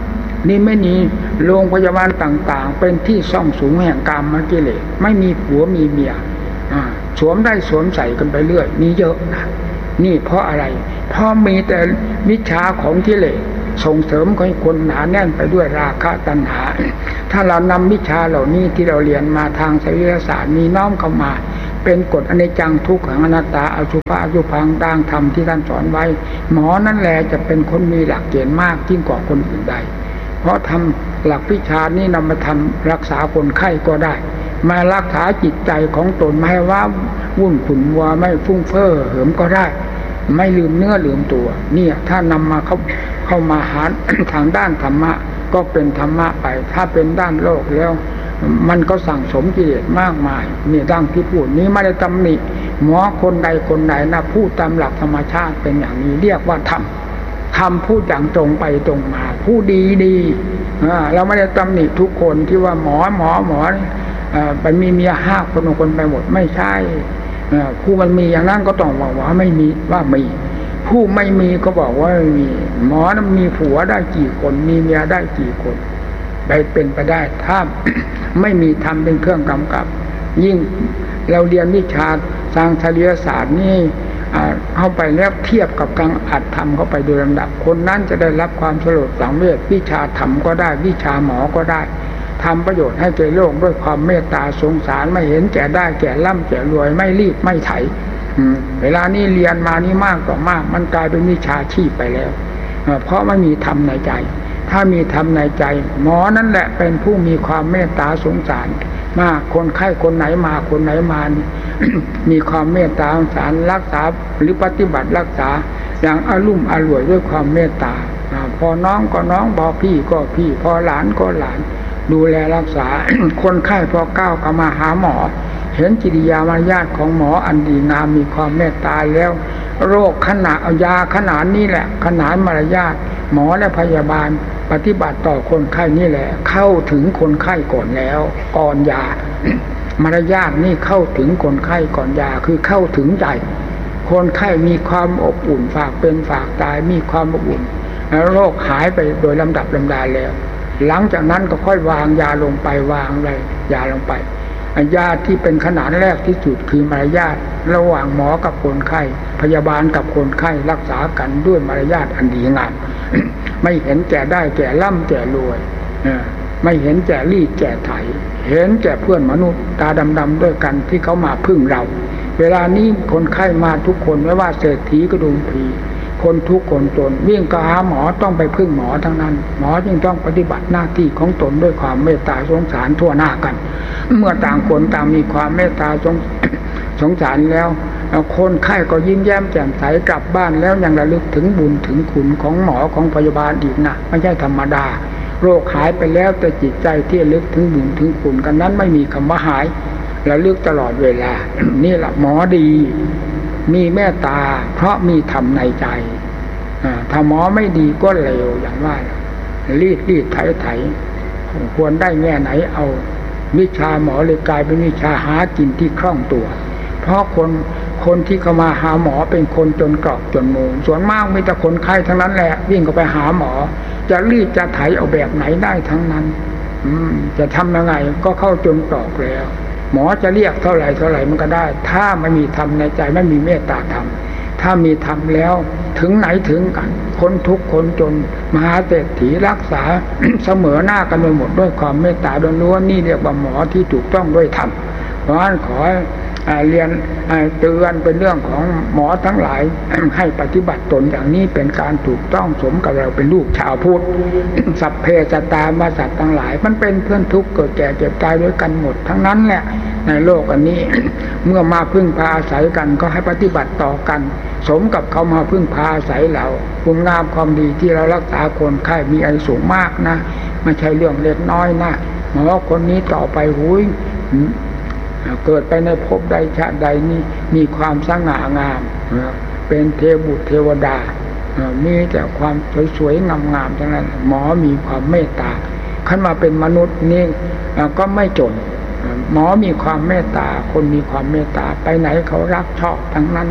นี่ไม่มีโรงพยาบาลต่างๆเป็นที่ซ่องสุมแห่งกามกิเลสไม่มีผัวมีเมียสวมได้สวมใส่กันไปเรื่อยมีเยอะนะนี่เพราะอะไรเพราะมีแต่วิชาของกิเลสส่งเสริมให้คนหนาแน่นไปด้วยราคะตัณหาถ้าเรานำวิชาเหล่านี้ที่เราเรียนมาทางไสยศาสตร์มีน้อมเข้ามาเป็นกฎอนิจจังทุกขังอนัตตาอสุภะอสุภังดังธรรมที่ท่านสอนไว้หมอนั่นแหละจะเป็นคนมีหลักเกณฑ์มากยิ่งกว่าคนอื่นใดเพราะทำหลักวิชานี้นำมาทำรักษาคนไข้ก็ได้มารักษาจิตใจของตนไม่ให้ว่าวุ่นขุ่นวัวไม่ฟุ้งเฟ้อเหิมก็ได้ไม่ลืมเนื้อลืมตัวเนี่ยถ้านำมาเข้าเข้ามาหา ทางด้านธรรมะก็เป็นธรรมะไปถ้าเป็นด้านโลกแล้วมันก็สั่งสมกิเลสมากมายนี่ดังที่พูดนี้ไม่ได้ตำหนิหมอคนใดคนใดนะพูดตามหลักธรรมชาติเป็นอย่างนี้เรียกว่าธรรมธรรมพูดอย่างตรงไปตรงมาผู้ดีดีเราไม่ได้ตำหนิทุกคนที่ว่าหมอหมอหมอไปมีเมียห้าคนคนไปหมดไม่ใช่ผู้มันมีอย่างนั้นก็ต้องบอกว่าไม่มีว่ามีผู้ไม่มีก็บอกว่าไม่มีหมอนั้นมีผัวได้กี่คนมีเมียได้กี่คนไปเป็นไปได้ถ้า ไม่มีธรรมเป็นเครื่องกำกับยิ่งเราเรียนวิชาทางทางวิทยาศาสตร์นี่เข้าไปแล้วเทียบกับการอัดธรรมเข้าไปโดยลำดับคนนั้นจะได้รับความสลดสังเวชวิชาธรรมก็ได้วิชาหมอก็ได้ทำประโยชน์ให้แก่โลกด้วยความเมตตาสงสารไม่เห็นแก่ได้แก่ร่ำแก่รวยไม่รีบไม่ไถเวลานี้เรียนมานี่มากต่อมากมันกลายเป็นวิชาชีพไปแล้วเพราะไม่มีธรรมในใจถ้ามีธรรมในใจหมอนั่นแหละเป็นผู้มีความเมตตาสงสารมากคนไข้คนไหนมาคนไหนมา มีความเมตตาสงสารรักษาหรือปฏิบัติรักษาอย่างอารุ่มอร่วยด้วยความเมตตาพอน้องก็น้องพอพี่ก็พี่พอหลานก็หลานดูแลรักษา คนไข้พอก้าวเข้ามาหาหมอเห็นกิริยามารยาทของหมออันดีงามมีความเมตตาแล้วโรคขนาดเอายาขนาดนี้แหละขนาดมารยาทหมอและพยาบาลปฏิบัติต่อคนไข้นี่แหละเข้าถึงคนไข้ก่อนแล้วก่อนยา มารยาทนี่เข้าถึงคนไข้ก่อนยาคือเข้าถึงใจคนไข้มีความอบอุ่นฝากเป็นฝากตายมีความอบอุ่นแล้วโรคหายไปโดยลำดับลำดาแล้วหลังจากนั้นก็ค่อยวางยาลงไปวางเลยยาลงไปยาที่เป็นขนาดแรกที่สุดคือมารยาทระหว่างหมอกับคนไข้พยาบาลกับคนไข้รักษากันด้วยมารยาทอันดีงาม ไม่เห็นแก่ได้แก่ร่ำแก่รวยไม่เห็นแก่รีดแก่ไถเห็นแก่เพื่อนมนุษย์ตาดำๆด้วยกันที่เขามาพึ่งเราเวลานี้คนไข้มาทุกคนไม่ว่าเศรษฐีกระดุมผีคนทุกคนจนวิ่งก็หาหมอต้องไปพึ่งหมอทั้งนั้นหมอจึงต้องปฏิบัติหน้าที่ของตนด้วยความเมตตาสงสารทั่วหน้ากันเมื่อต่างคนต่างมีความเมตตาสงสงสารแล้วคนไข้ก็ยิ้มแย้มแจ่มใสกลับบ้านแล้วยังระลึกถึงบุญถึงคุณของหมอของพยาบาลอีกนะไม่ใช่ธรรมดาโรคหายไปแล้วแต่จิตใจที่ระลึกถึงบุญถึงคุณกันนั้นไม่มีคำว่าหายระลึกตลอดเวลา นี่แหละหมอดีมีเมตตาเพราะมีธรรมในใจถ้าหมอไม่ดีก็เลวอย่างว่ารีดรีดไถไถควรได้แง่ไหนเอาวิชาหมอเลยกลายเป็นวิชาหากินที่คล่องตัวเพราะคนคนที่เข้ามาหาหมอเป็นคนจนกรอกจนมุงส่วนมากมีแต่คนไข้ทั้งนั้นแหละวิ่งเข้าไปหาหมอจะรีดจะไถเอาแบบไหนได้ทั้งนั้นจะทำยังไงก็เข้าจนกรอกแล้วหมอจะเรียกเท่าไหร่เท่าไหร่มันก็ได้ถ้าไม่มีธรรมในใจไม่มีเมตตาธรรมถ้ามีธรรมแล้วถึงไหนถึงกันคนทุกข์คนจนมหาเศรษฐีรักษา เสมอหน้ากันไปหมดด้วยความเมตตาล้วนๆนี่เรียกว่าหมอที่ถูกต้องด้วยธรรมเพราะฉะนั้นขอเรียนเตือนเป็นเรื่องของหมอทั้งหลาย ให้ปฏิบัติตนอย่างนี้เป็นการถูกต้องสมกับเราเป็นลูกชาวพุทธ สัพเพสัตตามาสัตว์ทั้งหลายมันเป็นเพื่อนทุกข์เกิดแก่เจ็บตายด้วยกันหมดทั้งนั้นแหละในโลกอันนี้ เมื่อมาพึ่งพาอาศัยกันก็ให้ปฏิบัติต่อกันสมกับเขามาพึ่งพาอาศัยเราคุณงามความดีที่เรารักษาคนไข้มีอายุสูงมากนะไม่ใช่เรื่องเล็กน้อยนะหมอคนนี้ต่อไปหุยเกิดไปในภพใดชาติใดนี้มีความสง่างามเป็นเทพบุตรเทวดามีแต่ความสวยๆงามๆทั้งนั้นหมอมีความเมตตาขึ้นมาเป็นมนุษย์นี่ก็ไม่จนหมอมีความเมตตาคนมีความเมตตาไปไหนเขารักชอบทั้งนั้น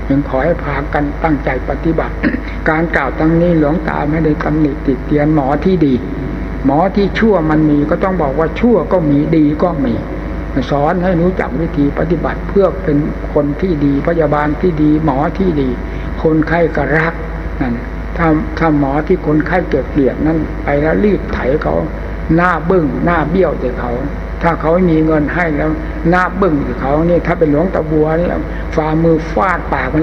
จึงขอให้พากันตั้งใจปฏิบัติ การกล่าวตั้งนี้หลวงตาไม่ได้ตำหนิติเตียนหมอที่ดีหมอที่ชั่วมันมีก็ต้องบอกว่าชั่วก็มีดีก็มีสอนให้รู้จักวิธีปฏิบัติเพื่อเป็นคนที่ดีพยาบาลที่ดีหมอที่ดีคนไข้ก็รักนั่นถ้าถ้าหมอที่คนไข้เกิดเกลียดนั่นไปแล้วรีบไถเขาหน้าบึ้งหน้าเบี้ยวแต่เขาถ้าเขาไม่มีเงินให้แล้วหน้าบึ้งแต่เขานี่ถ้าเป็นหลวงตาบัวนี่ฝ่ามือฟาดปากมัน